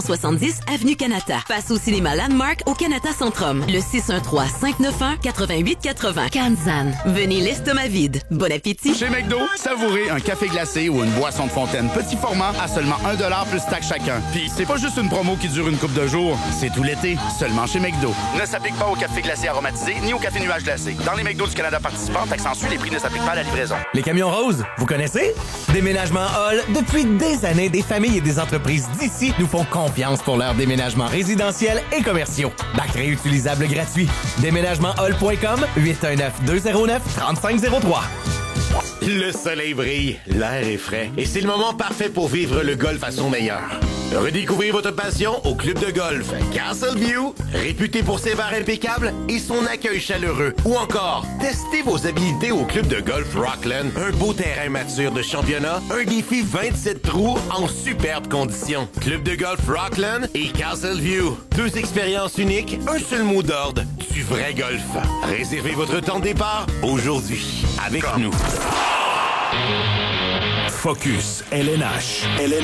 570 Avenue Kanata. Face au cinéma Landmark au Kanata Centrum. Le 613-591-8880. Kanzan. Venez l'estomac vide. Bon appétit. Chez McDo, savourez un café glacé ou une boisson de fontaine petit format à seulement 1 $ plus taxe chacun. Puis c'est pas juste une promo qui dure une couple de jours, c'est tout l'été, seulement chez McDo. Ne s'applique pas au café glacé aromatisé ni au café nuage glacé. Dans les McDo du Canada participants, accentue, les prix ne s'appliquent pas à la livraison. Les camions roses, vous connaissez? Déménagement Hall, depuis des années, des familles et des entreprises d'ici nous font confiance pour leurs déménagements résidentiels et commerciaux. Bac réutilisable gratuit. Déménagementhall.com, 819-209-3503. Le soleil brille, l'air est frais et c'est le moment parfait pour vivre le golf à son meilleur. Redécouvrez votre passion au club de golf Castleview, réputé pour ses bars impeccables et son accueil chaleureux. Ou encore, testez vos habilités au club de golf Rockland, un beau terrain mature de championnat, un défi 27 trous en superbes conditions. Club de golf Rockland et Castleview, 2 expériences uniques, un seul mot d'ordre, du vrai golf. Réservez votre temps de départ aujourd'hui avec nous. Focus LNH.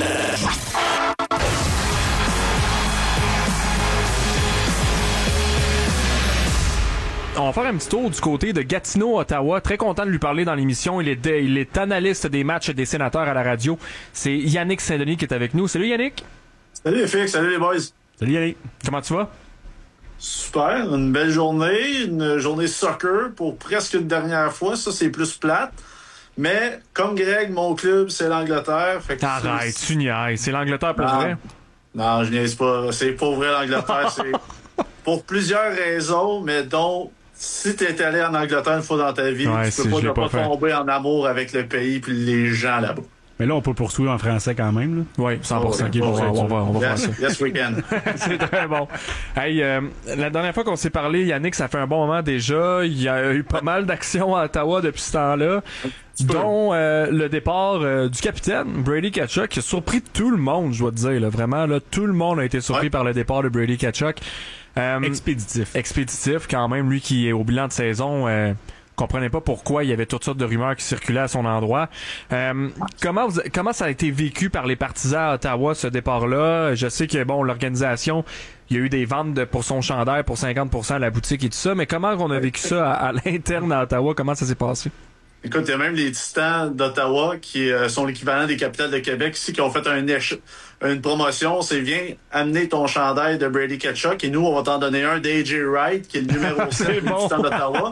On va faire un petit tour du côté de Gatineau, Ottawa. Très content de lui parler dans l'émission. Il est analyste des matchs des Sénateurs à la radio. C'est Yannick Saint-Denis qui est avec nous. Salut Yannick. Salut les filles, salut les boys. Salut Yannick. Comment tu vas? Super, une belle journée, une journée soccer pour presque une dernière fois. Ça, c'est plus plate. Mais comme Greg, mon club, c'est l'Angleterre. Arrête, tu niaises. C'est l'Angleterre pour vrai? Non, je niaise pas. C'est pas vrai l'Angleterre. C'est pour plusieurs raisons, mais dont si t'es allé en Angleterre une fois dans ta vie, tu peux pas tomber en amour avec le pays puis les gens là-bas. Mais là, on peut poursuivre en français quand même. Là. Oui, 100%. On va faire ça. Yes, we can. C'est très bon. Hey, la dernière fois qu'on s'est parlé, Yannick, ça fait un bon moment déjà. Il y a eu pas mal d'actions à Ottawa depuis ce temps-là, dont le départ du capitaine, Brady Tkachuk, qui a surpris tout le monde, je dois te dire. Là. Vraiment, là, tout le monde a été surpris par le départ de Brady Tkachuk. Expéditif, quand même, lui qui est au bilan de saison... comprenait pas pourquoi il y avait toutes sortes de rumeurs qui circulaient à son endroit. Comment ça a été vécu par les partisans à Ottawa, ce départ-là? Je sais que, bon, l'organisation, il y a eu des ventes pour son chandail pour 50% à la boutique et tout ça, mais comment on a vécu ça à l'interne à Ottawa? Comment ça s'est passé? Écoute, il y a même les Titans d'Ottawa qui sont l'équivalent des Capitals de Québec ici, qui ont fait une promotion. C'est viens amener ton chandail de Brady Tkachuk et nous, on va t'en donner un d'AJ Wright, qui est le numéro 7 des Titans d'Ottawa.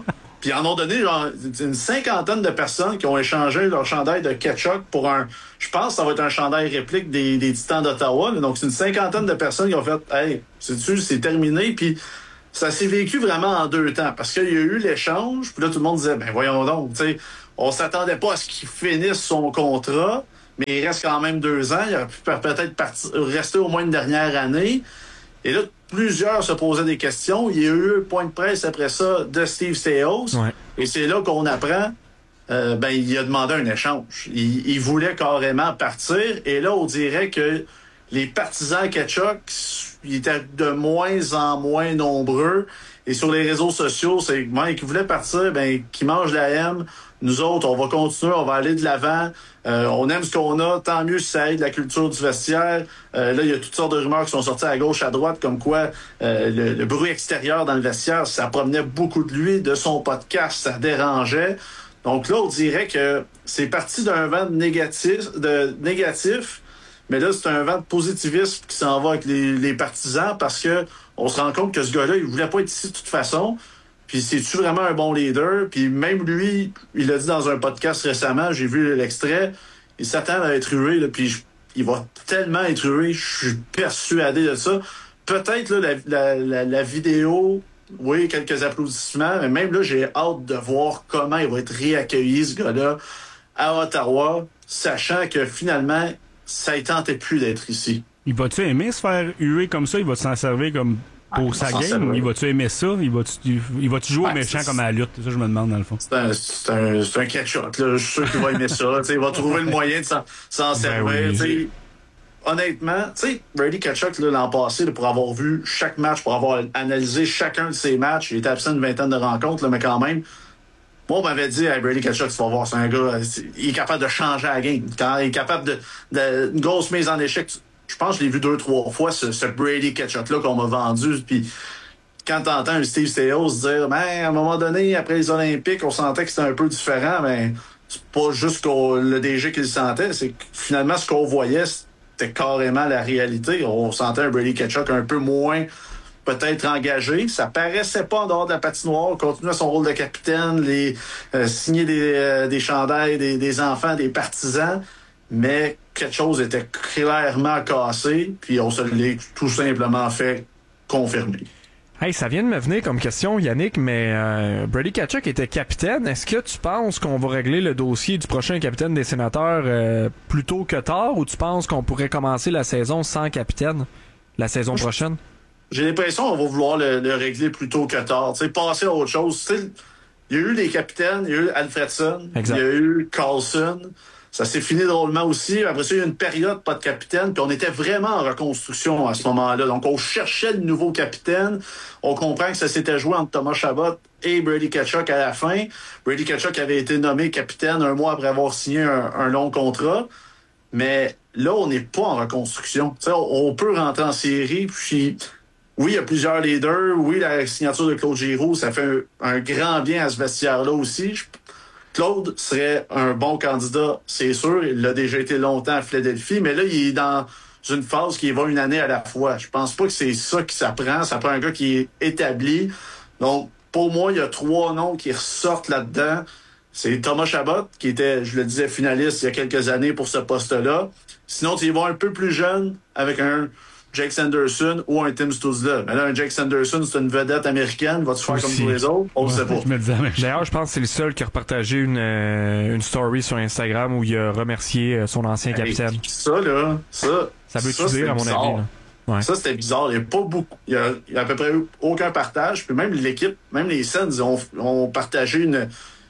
Puis ils en ont donné genre une 50aine de personnes qui ont échangé leur chandail de Tkachuk pour je pense que ça va être un chandail réplique des Titans d'Ottawa. Là. Donc c'est une 50aine de personnes qui ont fait « Hey, sais-tu, c'est terminé. » Puis ça s'est vécu vraiment en 2 temps. Parce qu'il y a eu l'échange, puis là tout le monde disait « Ben voyons donc, tu sais, on s'attendait pas à ce qu'il finisse son contrat. » Mais il reste quand même 2 ans. Il aurait pu peut-être rester au moins une dernière année. Et là, plusieurs se posaient des questions. Il y a eu un point de presse après ça de Steve Staios. Ouais. Et c'est là qu'on apprend, il a demandé un échange. Il voulait carrément partir. Et là, on dirait que les partisans Tkachuk, ils étaient de moins en moins nombreux. Et sur les réseaux sociaux, c'est qu'il voulait partir, qu'il mange la M. Nous autres, on va continuer, on va aller de l'avant. On aime ce qu'on a, tant mieux si ça aide la culture du vestiaire. Là, il y a toutes sortes de rumeurs qui sont sorties à gauche, à droite, comme quoi le bruit extérieur dans le vestiaire, ça promenait beaucoup de lui, de son podcast, ça dérangeait. Donc là, on dirait que c'est parti d'un vent négatif, mais là, c'est un vent de positivisme qui s'en va avec les partisans parce que on se rend compte que ce gars-là, il voulait pas être ici de toute façon. Puis c'est-tu vraiment un bon leader? Puis même lui, il l'a dit dans un podcast récemment, j'ai vu l'extrait, il s'attend à être hué, là, puis il va tellement être hué, je suis persuadé de ça. Peut-être là, la vidéo, oui, quelques applaudissements, mais même là, j'ai hâte de voir comment il va être réaccueilli, ce gars-là, à Ottawa, sachant que finalement, ça ne tentait plus d'être ici. Il va-tu aimer se faire huer comme ça? Il va s'en servir comme pour sa game? Il va-tu aimer ça? Il va-tu jouer au méchant comme à la lutte? C'est ça que je me demande dans le fond. C'est un catch-up. Je suis sûr qu'il va aimer ça. Il va trouver le moyen de s'en servir. Oui. Honnêtement, Brady Tkachuk, l'an passé, pour avoir vu chaque match, pour avoir analysé chacun de ses matchs, il était absent d'une 20aine de rencontres, là, mais quand même, moi, on m'avait dit, hey, Brady Tkachuk, tu vas voir, c'est un gars, il est capable de changer la game. Quand il est capable une grosse mise en échec, je pense que je l'ai vu 2-3 fois, ce Brady Tkachuk-là qu'on m'a vendu. Puis quand t'entends un Steve Staios dire, à un moment donné, après les Olympiques, on sentait que c'était un peu différent, mais c'est pas juste le DG qui le sentait, c'est que finalement, ce qu'on voyait, c'était carrément la réalité. On sentait un Brady Tkachuk un peu moins peut-être engagé. Ça paraissait pas en dehors de la patinoire. Continuait son rôle de capitaine, signer des chandails, des enfants, des partisans. Mais quelque chose était clairement cassé, puis on se l'est tout simplement fait confirmer. Hey, ça vient de me venir comme question, Yannick, mais Brady Tkachuk était capitaine. Est-ce que tu penses qu'on va régler le dossier du prochain capitaine des Sénateurs plus tôt que tard, ou tu penses qu'on pourrait commencer la saison sans capitaine la saison prochaine? J'ai l'impression qu'on va vouloir le régler plus tôt que tard. T'sais, passer à autre chose. Il y a eu des capitaines, il y a eu Alfredson, exact. Il y a eu Carlson. Ça s'est fini drôlement aussi. Après ça, il y a eu une période pas de capitaine, puis on était vraiment en reconstruction à ce moment-là. Donc, on cherchait le nouveau capitaine. On comprend que ça s'était joué entre Thomas Chabot et Brady Tkachuk à la fin. Brady Tkachuk avait été nommé capitaine 1 mois après avoir signé un long contrat. Mais là, on n'est pas en reconstruction. T'sais, on peut rentrer en série, puis oui, il y a plusieurs leaders. Oui, la signature de Claude Giroux, ça fait un grand bien à ce vestiaire-là aussi. Claude serait un bon candidat, c'est sûr. Il l'a déjà été longtemps à Philadelphie, mais là, il est dans une phase qui va une année à la fois. Je pense pas que c'est ça qui s'apprend. Ça prend un gars qui est établi. Donc, pour moi, il y a 3 noms qui ressortent là-dedans. C'est Thomas Chabot, qui était, je le disais, finaliste il y a quelques années pour ce poste-là. Sinon, tu y vas un peu plus jeune avec un Jake Sanderson ou un Tim Stützle. Mais là, un Jake Sanderson, c'est une vedette américaine. Va-tu faire comme tous les autres? On ne sait pas. D'ailleurs, je pense que c'est le seul qui a repartagé une story sur Instagram où il a remercié son ancien capitaine. Ça, là, ça veut-tu dire, à mon avis? Là? Ouais. Ça, c'était bizarre. Il n'y a pas beaucoup. Il y a à peu près aucun partage. Puis même l'équipe, même les Sens ont partagé une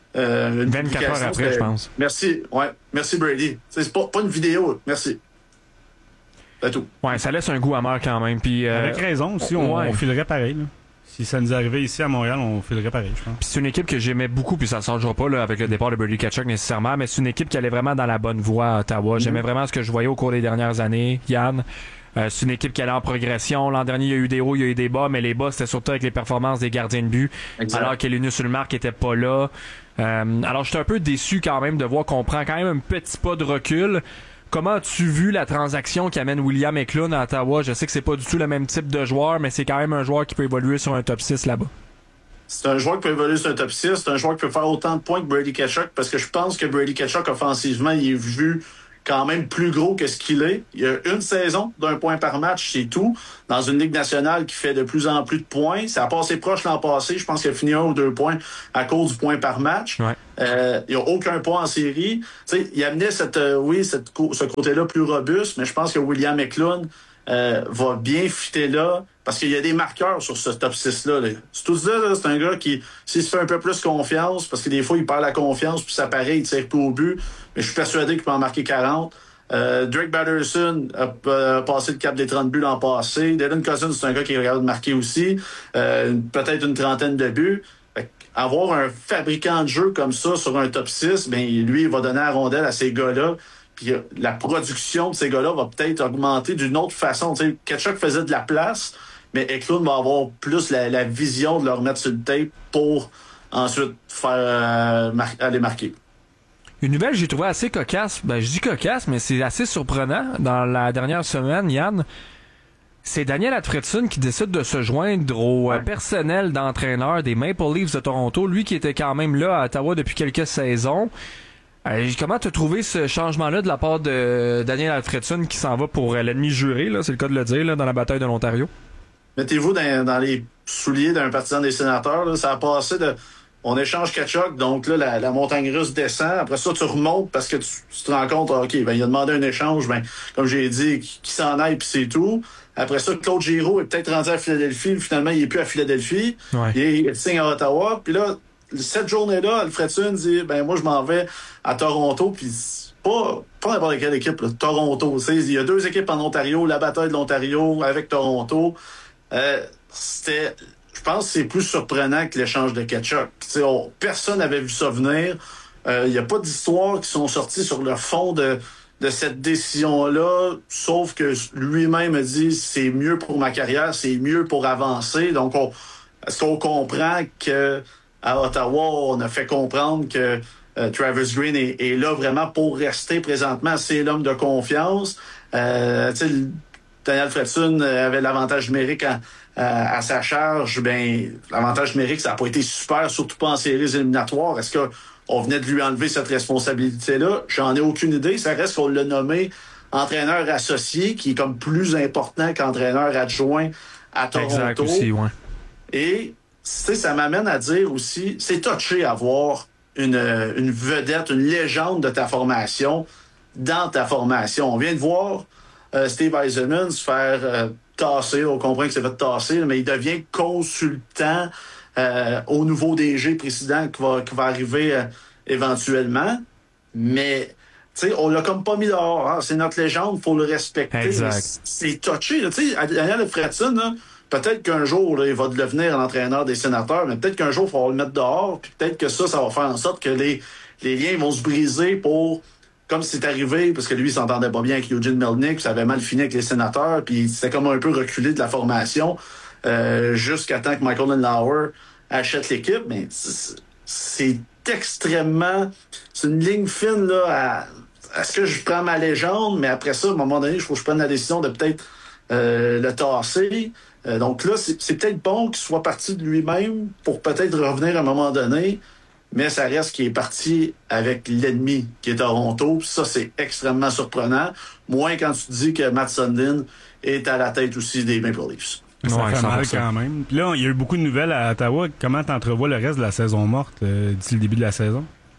24 heures après, je pense. Merci Brady. C'est pas une vidéo. Merci. C'est tout. Ouais, ça laisse un goût amer quand même. Puis, avec raison aussi, on filerait pareil. Là. Si ça nous arrivait ici à Montréal, on filerait pareil, je pense. Puis c'est une équipe que j'aimais beaucoup, puis ça ne changera pas là, avec le départ de Brady Tkachuk nécessairement, mais c'est une équipe qui allait vraiment dans la bonne voie à Ottawa. J'aimais vraiment ce que je voyais au cours des dernières années, Yann. C'est une équipe qui allait en progression. L'an dernier, il y a eu des hauts, il y a eu des bas, mais les bas, c'était surtout avec les performances des gardiens de but, alors que Linus Ullmark n'était pas là. Alors, j'étais un peu déçu quand même de voir qu'on prend quand même un petit pas de recul. Comment as-tu vu la transaction qui amène William Eklund à Ottawa? Je sais que c'est pas du tout le même type de joueur, mais c'est quand même un joueur qui peut évoluer sur un top 6 là-bas. c'est un joueur qui peut évoluer sur un top 6. C'est un joueur qui peut faire autant de points que Brady Tkachuk parce que je pense que Brady Tkachuk, offensivement, il est vu quand même plus gros que ce qu'il est. Il y a une saison d'1 point par match, c'est tout. Dans une Ligue nationale qui fait de plus en plus de points. Ça a passé proche l'an passé. Je pense qu'il a fini 1 ou 2 points à cause du point par match. Ouais. Il n'y a aucun point en série. T'sais, il amenait ce côté-là plus robuste, mais je pense que William Eklund va bien fitter là parce qu'il y a des marqueurs sur ce top 6-là. Là. Tout ça, là, c'est un gars qui, s'il se fait un peu plus confiance, parce que des fois, il perd la confiance, puis ça paraît, il tire tout au but, mais je suis persuadé qu'il peut en marquer 40. Drake Batterson a passé le cap des 30 buts l'an passé. Dylan Cousins, c'est un gars qui est capable de marquer aussi. Peut-être une trentaine de buts. Avoir un fabricant de jeu comme ça sur un top 6, ben lui, il va donner la rondelle à ces gars-là. Puis la production de ces gars-là va peut-être augmenter d'une autre façon. Tu sais, Tkachuk faisait de la place, mais Eklund va avoir plus la vision de le remettre sur le tape pour ensuite faire aller marquer. Une nouvelle que j'ai trouvée assez cocasse. Ben, je dis cocasse, mais c'est assez surprenant. Dans la dernière semaine, Yann, c'est Daniel Alfredsson qui décide de se joindre au personnel d'entraîneur des Maple Leafs de Toronto. Lui qui était quand même là à Ottawa depuis quelques saisons. Comment t'as trouvé ce changement-là de la part de Daniel Alfredsson qui s'en va pour l'ennemi juré, là, c'est le cas de le dire, là, dans la bataille de l'Ontario? Mettez-vous dans les souliers d'un partisan des Sénateurs. Là, ça a passé de... On échange Tkachuk, donc là, la montagne russe descend. Après ça, tu remontes parce que tu te rends compte, OK, ben il a demandé un échange, ben comme j'ai dit, qui s'en aille, puis c'est tout. Après ça, Claude Giroux est peut-être rendu à Philadelphie. Finalement, il est plus à Philadelphie. Ouais. Il signe à Ottawa. Puis là, cette journée-là, Alfredsson dit, ben moi, je m'en vais à Toronto, puis pas n'importe quelle équipe, là, Toronto. Il y a 2 équipes en Ontario, la bataille de l'Ontario avec Toronto. Je pense que c'est plus surprenant que l'échange de Tkachuk. Personne n'avait vu ça venir. Il n'y a pas d'histoires qui sont sorties sur le fond de cette décision-là, sauf que lui-même a dit c'est mieux pour ma carrière, c'est mieux pour avancer. Donc, est-ce qu'on comprend que à Ottawa, on a fait comprendre que Travis Green est là vraiment pour rester présentement. C'est l'homme de confiance. Daniel Alfredsson avait l'avantage numérique à sa charge. Ben, l'avantage numérique, ça n'a pas été super, surtout pas en séries éliminatoires. Est-ce qu'on venait de lui enlever cette responsabilité-là? J'en ai aucune idée. Ça reste qu'on l'a nommé entraîneur associé, qui est comme plus important qu'entraîneur adjoint à Toronto. Exact aussi, ouais. Et ça m'amène à dire aussi, c'est touché avoir une vedette, une légende de ta formation dans ta formation. On vient de voir Steve Yzerman se faire tasser. On comprend que c'est fait tasser, mais il devient consultant au nouveau DG président qui va arriver éventuellement. Mais on l'a comme pas mis dehors. Hein? C'est notre légende, il faut le respecter. Exact. C'est touché. Daniel Alfredsson, là, peut-être qu'un jour, là, il va devenir l'entraîneur des Sénateurs, mais peut-être qu'un jour, il va le mettre dehors, puis peut-être que ça va faire en sorte que les liens vont se briser pour, comme c'est arrivé, parce que lui, il s'entendait pas bien avec Eugene Melnyk, ça avait mal fini avec les Sénateurs, puis c'était comme un peu reculé de la formation, jusqu'à temps que Michael Landauer achète l'équipe, mais c'est extrêmement... C'est une ligne fine, là, est-ce que je prends ma légende, mais après ça, à un moment donné, il faut que je prenne la décision de peut-être le tasser. Donc là, c'est peut-être bon qu'il soit parti de lui-même pour peut-être revenir à un moment donné, mais ça reste qu'il est parti avec l'ennemi qui est Toronto. Puis ça, c'est extrêmement surprenant. Moins quand tu dis que Matt Sundin est à la tête aussi des Maple Leafs. Ça fait mal quand même. Puis là, il y a eu beaucoup de nouvelles à Ottawa. Comment t'entrevois le reste de la saison morte d'ici le début de la saison?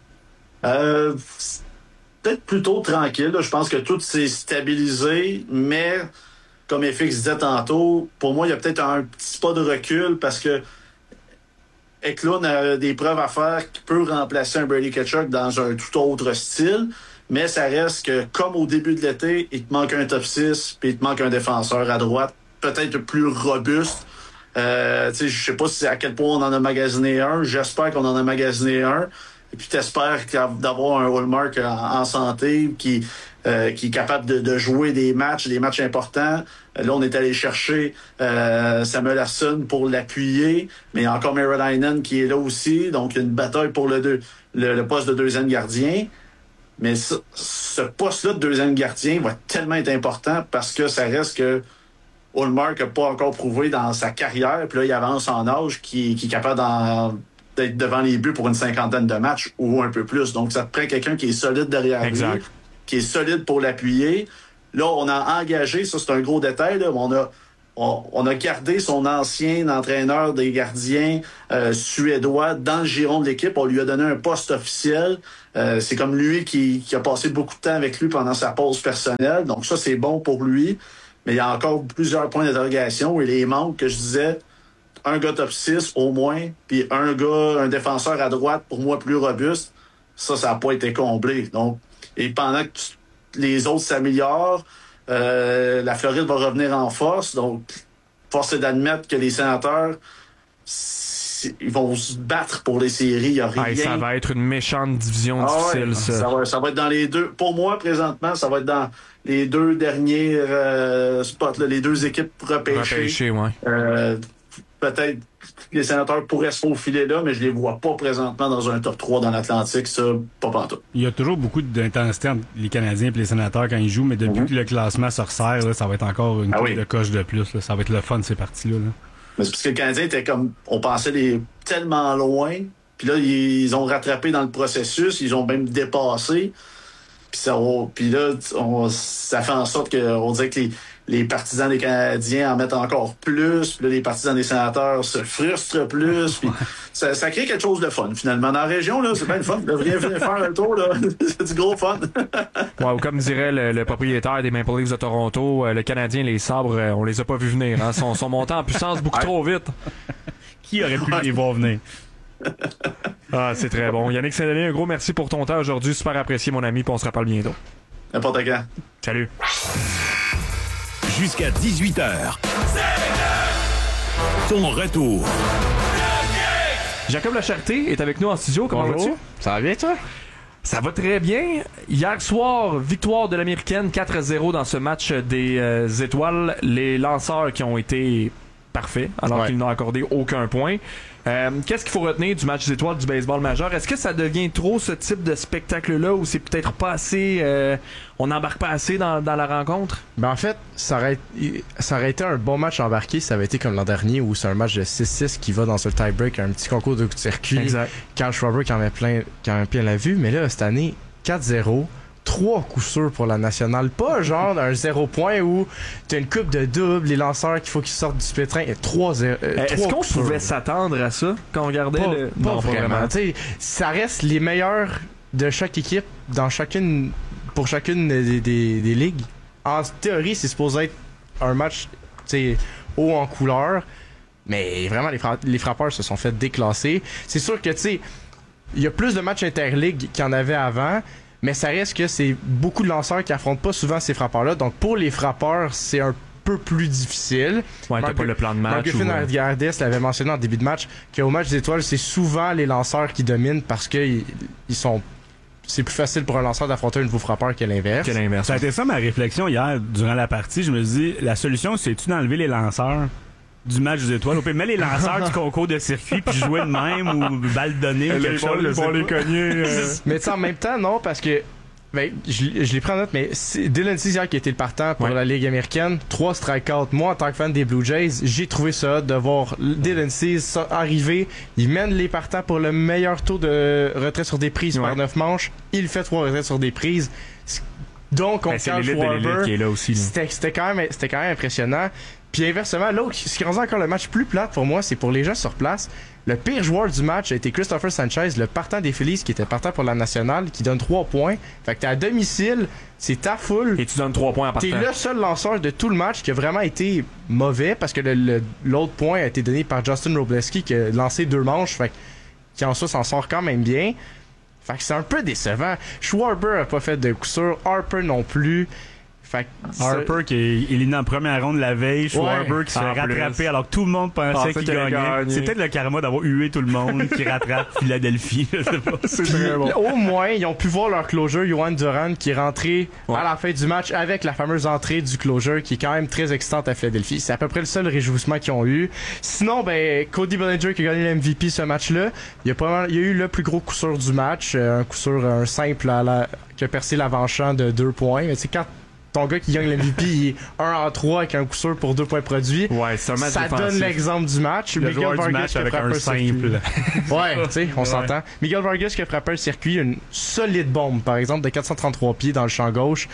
Peut-être plutôt tranquille. Là. Je pense que tout s'est stabilisé, mais... Comme FX disait tantôt, pour moi, il y a peut-être un petit pas de recul parce que Eklund a des preuves à faire qui peut remplacer un Brady Tkachuk dans un tout autre style, mais ça reste que, comme au début de l'été, il te manque un top 6 puis il te manque un défenseur à droite, peut-être plus robuste. Je sais pas à quel point on en a magasiné un. J'espère qu'on en a magasiné un. Et puis t'espères d'avoir un Hallmark en santé qui est capable de jouer des matchs importants. Là, on est allé chercher Samuel Larsson pour l'appuyer, mais il y a encore Merolainen qui est là aussi. Donc, il y a une bataille pour le poste de deuxième gardien. Mais ce poste-là de deuxième gardien va tellement être important parce que ça reste que Ullmark n'a pas encore prouvé dans sa carrière. Puis là, il avance en âge qui est capable d'être devant les buts pour une 50aine de matchs ou un peu plus. Donc, ça te prend quelqu'un qui est solide derrière lui, qui est solide pour l'appuyer. Là, on a engagé, ça c'est un gros détail, là, on a gardé son ancien entraîneur des gardiens suédois dans le giron de l'équipe. On lui a donné un poste officiel. C'est comme lui qui a passé beaucoup de temps avec lui pendant sa pause personnelle. Donc ça, c'est bon pour lui. Mais il y a encore plusieurs points d'interrogation. Et les manques que je disais, un gars top 6 au moins, puis un défenseur à droite, pour moi, plus robuste, ça n'a pas été comblé. Donc, et pendant que les autres s'améliorent, la Floride va revenir en force. Donc, force est d'admettre que les Sénateurs, ils vont se battre pour les séries. Il y a rien. Ça va être une méchante division difficile, ça va être dans les deux. Pour moi, présentement, ça va être dans les deux derniers spots, là, les deux équipes repêchées. Peut-être que les Sénateurs pourraient se faufiler là, mais je les vois pas présentement dans un top 3 dans l'Atlantique, ça, pas pantoute. Il y a toujours beaucoup d'intensité entre les Canadiens et les Sénateurs quand ils jouent, mais depuis que le classement se resserre, là, ça va être encore une couple de coche de plus. Là. Ça va être le fun, ces parties-là. Là. Mais c'est parce que le Canadien était comme, on pensait tellement loin, puis là, ils ont rattrapé dans le processus, ils ont même dépassé. Puis là, ça fait en sorte qu'on dirait que les partisans des Canadiens en mettent encore plus. Puis là, les partisans des Sénateurs se frustrent plus. Puis ça crée quelque chose de fun, finalement. Dans la région, là, c'est bien le fun. Vous devriez venir faire un tour, là. C'est du gros fun. Ou comme dirait le propriétaire des Maple Leafs de Toronto, le Canadien, les sabres, on les a pas vus venir. Hein. Sont montés en puissance beaucoup trop vite. Qui aurait pu les voir venir? C'est très bon. Yannick Saint-Denis, un gros merci pour ton temps aujourd'hui. Super apprécié, mon ami, puis on se reparle bientôt. N'importe quand. Salut. Jusqu'à 18h. Ton retour. Jacob Lacharité est avec nous en studio. Comment vas-tu? Ça va bien, toi? Ça va très bien. Hier soir, victoire de l'Américaine 4-0 dans ce match des Étoiles. Les lanceurs qui ont été parfaits, alors qu'ils n'ont accordé aucun point. Qu'est-ce qu'il faut retenir du match des Étoiles du baseball majeur? Est-ce que ça devient trop ce type de spectacle-là ou c'est peut-être pas assez... on n'embarque pas assez dans la rencontre? Ben en fait, ça aurait été un bon match embarqué si ça avait été comme l'an dernier où c'est un match de 6-6 qui va dans un tie-break, un petit concours de circuit. Exact. Carl Schwarber qui en met plein la vue. Mais là, cette année, 4-0... 3 coups sûrs pour la nationale. Pas genre un 0 point où t'as une coupe de double, les lanceurs qu'il faut qu'ils sortent du pétrin. Et 3-0. Est-ce qu'on pouvait s'attendre à ça quand on regardait pas vraiment. T'sais, ça reste les meilleurs de chaque équipe pour chacune des ligues. En théorie, c'est supposé être un match haut en couleur. Mais vraiment, les frappeurs se sont fait déclasser. C'est sûr que il y a plus de matchs interligues qu'il y en avait avant. Mais ça reste que c'est beaucoup de lanceurs qui affrontent pas souvent ces frappeurs-là. Donc, pour les frappeurs, c'est un peu plus difficile. Ouais, t'as pas le plan de match. Griffin Ardiardes l'avait mentionné en début de match qu'au match des Étoiles, c'est souvent les lanceurs qui dominent parce que c'est plus facile pour un lanceur d'affronter un nouveau frappeur que l'inverse. Ça a été ça ma réflexion hier durant la partie. Je me dis, la solution, c'est-tu d'enlever les lanceurs du match des Étoiles? On peut mettre les lanceurs du concours de circuit puis jouer de même ou balle donnée ou quelque chose. Ils vont les cogner. Mais en même temps, non, parce que je l'ai pris en note, mais c'est Dylan Cease hier qui était le partant pour la Ligue américaine. 3 strikeouts. Moi, en tant que fan des Blue Jays, j'ai trouvé ça de voir Dylan Cease arriver. Il mène les partants pour le meilleur taux de retrait sur des prises par 9 manches. Il fait 3 retraits sur des prises. Donc, on c'est l'élite de l'élite qui est là aussi. C'était quand même impressionnant. Puis inversement, l'autre, ce qui rend encore le match plus plate pour moi, c'est pour les gens sur place. Le pire joueur du match a été Christopher Sanchez, le partant des Phillies, qui était partant pour la nationale, qui donne 3 points. Fait que t'es à domicile, c'est ta foule. Et tu donnes 3 points en partant. T'es le seul lanceur de tout le match qui a vraiment été mauvais, parce que l'autre point a été donné par Justin Robleski, qui a lancé 2 manches, fait qui en soi s'en sort quand même bien. Fait que c'est un peu décevant. Schwarber a pas fait de coup sûr, Harper non plus. Harper qui est éliminé en première ronde la veille, Schwarber qui se fait rattraper alors que tout le monde pensait qu'il gagnait. C'est peut-être le karma d'avoir hué tout le monde qui rattrape Philadelphie. Je sais pas. C'est très bon. Au moins, ils ont pu voir leur closure, Yohan Duran, qui est rentré à la fin du match avec la fameuse entrée du closure qui est quand même très excitante à Philadelphie. C'est à peu près le seul réjouissement qu'ils ont eu. Sinon, Cody Bellinger qui a gagné le MVP ce match-là, il y a eu le plus gros coup sûr du match, un coup sûr simple qui a percé l'avant-champ de 2 points. Mais quand ton gars qui gagne le MVP, il est 1-3 avec un coup sûr pour 2 points produits. Ouais, c'est un match ça défensif. donne l'exemple du match. Le joueur du match avec un simple. Ouais, tu sais, on s'entend. Miguel Vargas qui a frappé un circuit, une solide bombe, par exemple, de 433 pieds dans le champ gauche.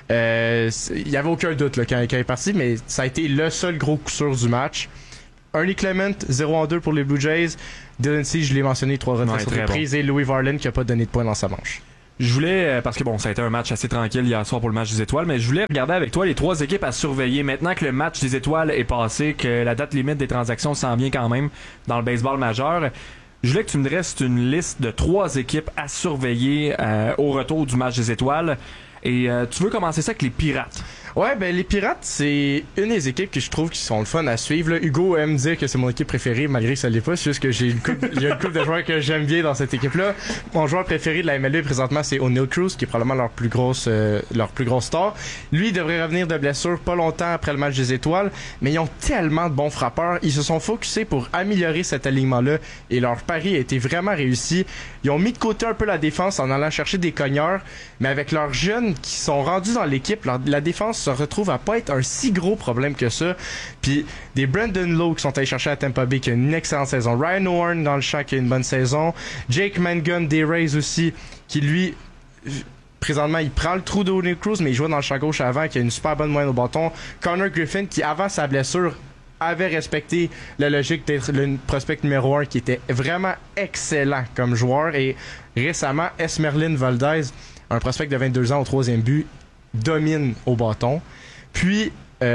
Il y avait aucun doute là, quand il est parti, mais ça a été le seul gros coup sûr du match. Ernie Clement, 0-2 pour les Blue Jays. Dylan Cease, je l'ai mentionné 3 reprises. Et Louis Varland qui a pas donné de points dans sa manche. Je voulais, parce que bon, ça a été un match assez tranquille hier soir pour le match des étoiles, mais je voulais regarder avec toi les 3 équipes à surveiller. Maintenant que le match des étoiles est passé, que la date limite des transactions s'en vient quand même dans le baseball majeur, je voulais que tu me dresses une liste de 3 équipes à surveiller au retour du match des étoiles. Et tu veux commencer ça avec les Pirates? Ouais, ben les Pirates, c'est une des équipes que je trouve qui sont le fun à suivre. Là, Hugo aime dire que c'est mon équipe préférée, malgré que ça l'est pas. C'est juste que il y a une couple de joueurs que j'aime bien dans cette équipe-là. Mon joueur préféré de la MLB présentement, c'est O'Neal Cruz, qui est probablement leur plus grosse star. Lui, il devrait revenir de blessure pas longtemps après le match des étoiles, mais ils ont tellement de bons frappeurs. Ils se sont focusés pour améliorer cet alignement-là et leur pari a été vraiment réussi. Ils ont mis de côté un peu la défense en allant chercher des cogneurs, mais avec leurs jeunes qui sont rendus dans l'équipe, la défense se retrouve à pas être un si gros problème que ça. Puis des Brandon Lowe qui sont allés chercher à Tampa Bay qui a une excellente saison. Ryan O'Hearn dans le champ qui a une bonne saison. Jake Mangum des Rays aussi qui lui présentement il prend le trou de O'Neal Cruz mais il joue dans le champ gauche avant qui a une super bonne moyenne au bâton. Connor Griffin qui avant sa blessure avait respecté la logique d'être le prospect numéro 1 qui était vraiment excellent comme joueur et récemment Esmerlin Valdez, un prospect de 22 ans au 3e but, domine au bâton. Puis,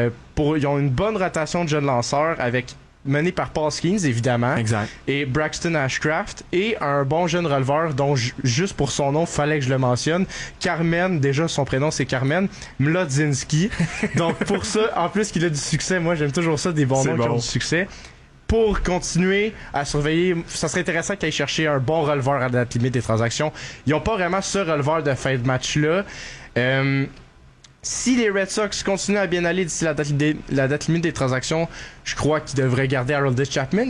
ils ont une bonne rotation de jeunes lanceurs mené par Paul Skeens, évidemment. Exact. Et Braxton Ashcraft. Et un bon jeune releveur dont, juste pour son nom, fallait que je le mentionne. Carmen, déjà son prénom c'est Carmen Mlodzinski. Donc, pour ça, en plus qu'il a du succès, moi j'aime toujours ça, des bons noms qui ont du succès. Pour continuer à surveiller, ça serait intéressant qu'ils aillent chercher un bon releveur à la date limite des transactions. Ils n'ont pas vraiment ce releveur de fin de match-là. Si les Red Sox continuent à bien aller d'ici la date limite des transactions, je crois qu'ils devraient garder Aroldis Chapman.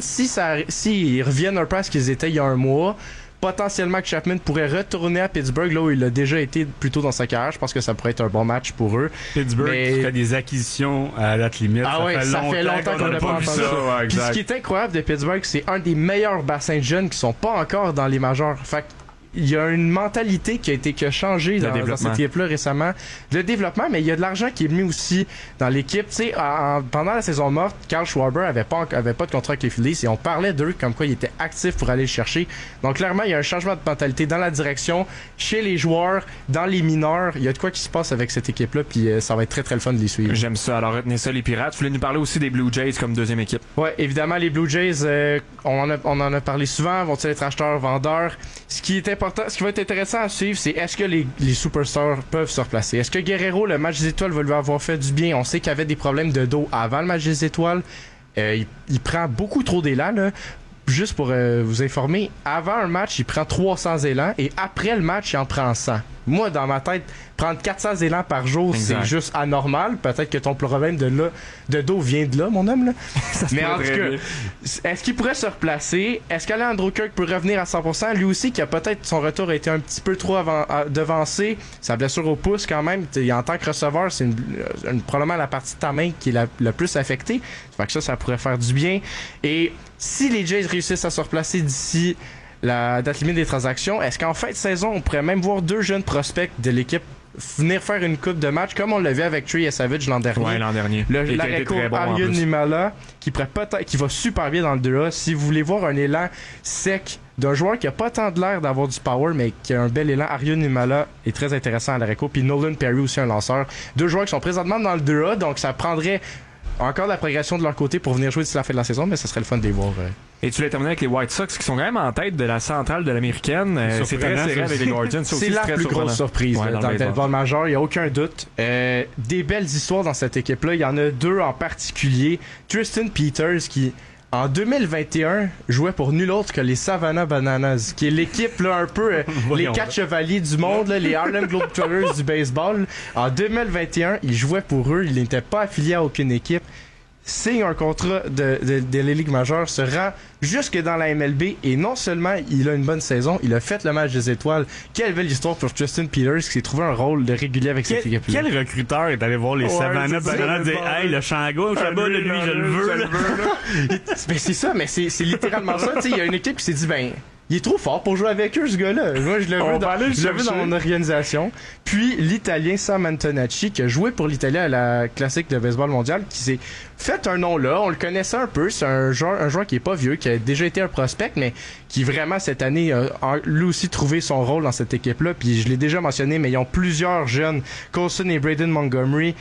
S'ils reviennent un peu à ce qu'ils étaient il y a un mois, potentiellement que Chapman pourrait retourner à Pittsburgh, là où il a déjà été plus tôt dans sa carrière. Je pense que ça pourrait être un bon match pour eux. Pittsburgh qui fait des acquisitions à la date limite. Ah ça fait longtemps qu'on n'a pas entendu ça. Ouais, puis ce qui est incroyable de Pittsburgh, c'est un des meilleurs bassins de jeunes qui sont pas encore dans les majors. Fait il y a une mentalité qui a changé dans cette équipe-là récemment. Le développement, mais il y a de l'argent qui est mis aussi dans l'équipe. Tu sais, pendant la saison morte, Carl Schwarber avait pas de contrat avec les Phillies et on parlait d'eux comme quoi il était actif pour aller le chercher. Donc clairement, il y a un changement de mentalité dans la direction, chez les joueurs, dans les mineurs. Il y a de quoi qui se passe avec cette équipe-là, puis ça va être très très le fun de les suivre. J'aime ça. Alors retenez ça, les Pirates. Vous voulez nous parler aussi des Blue Jays comme deuxième équipe? Ouais, évidemment, les Blue Jays, on en a parlé souvent. Vont-ils être acheteurs, vendeurs? Ce qui va être intéressant à suivre, c'est est-ce que les superstars peuvent se replacer? Est-ce que Guerrero, le match des étoiles, va lui avoir fait du bien? On sait qu'il avait des problèmes de dos avant le match des étoiles. Il prend beaucoup trop d'élan, là. Juste pour vous informer, avant un match, il prend 300 élans et après le match, il en prend 100. Moi, dans ma tête, prendre 400 élans par jour, c'est juste anormal. Peut-être que ton problème de dos vient de là, mon homme. Là. Mais en tout cas, est-ce qu'il pourrait se replacer? Est-ce qu'Alejandro Kirk peut revenir à 100%? Lui aussi, qui a peut-être son retour a été un petit peu trop devancé. Sa blessure au pouce, quand même, en tant que receveur, c'est probablement la partie de ta main qui est la plus affectée. Fait que ça pourrait faire du bien. Et si les Jays réussissent à se replacer d'ici la date limite des transactions, est-ce qu'en fin de saison, on pourrait même voir 2 jeunes prospects de l'équipe venir faire une coupe de match comme on l'a vu avec Trey et Savage l'an dernier? Ouais, l'an dernier. L'Areco Arjun Nimala qui va super bien dans le 2A. Si vous voulez voir un élan sec d'un joueur qui a pas tant de l'air d'avoir du power, mais qui a un bel élan, Arjun Nimala est très intéressant à l'Areco. Puis Nolan Perry aussi, un lanceur. 2 joueurs qui sont présentement dans le 2A, donc ça prendrait encore de la progression de leur côté pour venir jouer d'ici la fin de la saison, mais ça serait le fun de les voir. Et tu l'as terminé avec les White Sox qui sont quand même en tête de la centrale de l'américaine. C'est très serré avec les Guardians. C'est la plus grosse surprise dans le baseball majeur, il n'y a aucun doute. Des belles histoires dans cette équipe-là. Il y en a 2 en particulier. Tristan Peters qui, en 2021, jouait pour nul autre que les Savannah Bananas, qui est l'équipe là un peu les 4 chevaliers du monde, là, les Harlem Globetrotters du baseball. En 2021, il jouait pour eux. Il n'était pas affilié à aucune équipe. signe un contrat de la Ligue majeure, se rend jusque dans la MLB et non seulement il a une bonne saison, il a fait le match des étoiles. Quelle belle histoire pour Justin Peters qui s'est trouvé un rôle de régulier avec cette équipe-là. Quel recruteur est allé voir les Savannah Bananas et dire hey, le Changa, lui, je le veux. Ben, c'est ça, mais c'est littéralement ça. Il y a une équipe qui s'est dit il est trop fort pour jouer avec eux, ce gars-là. Moi, je le veux dans mon organisation. Puis, l'Italien Sam Antonacci, qui a joué pour l'Italie à la classique de baseball mondial, qui s'est fait un nom là. On le connaissait un peu. C'est un joueur qui est pas vieux, qui a déjà été un prospect, mais qui vraiment, cette année, a lui aussi trouvé son rôle dans cette équipe-là. Puis, je l'ai déjà mentionné, mais ils ont plusieurs jeunes. Coulson et Braden Montgomery,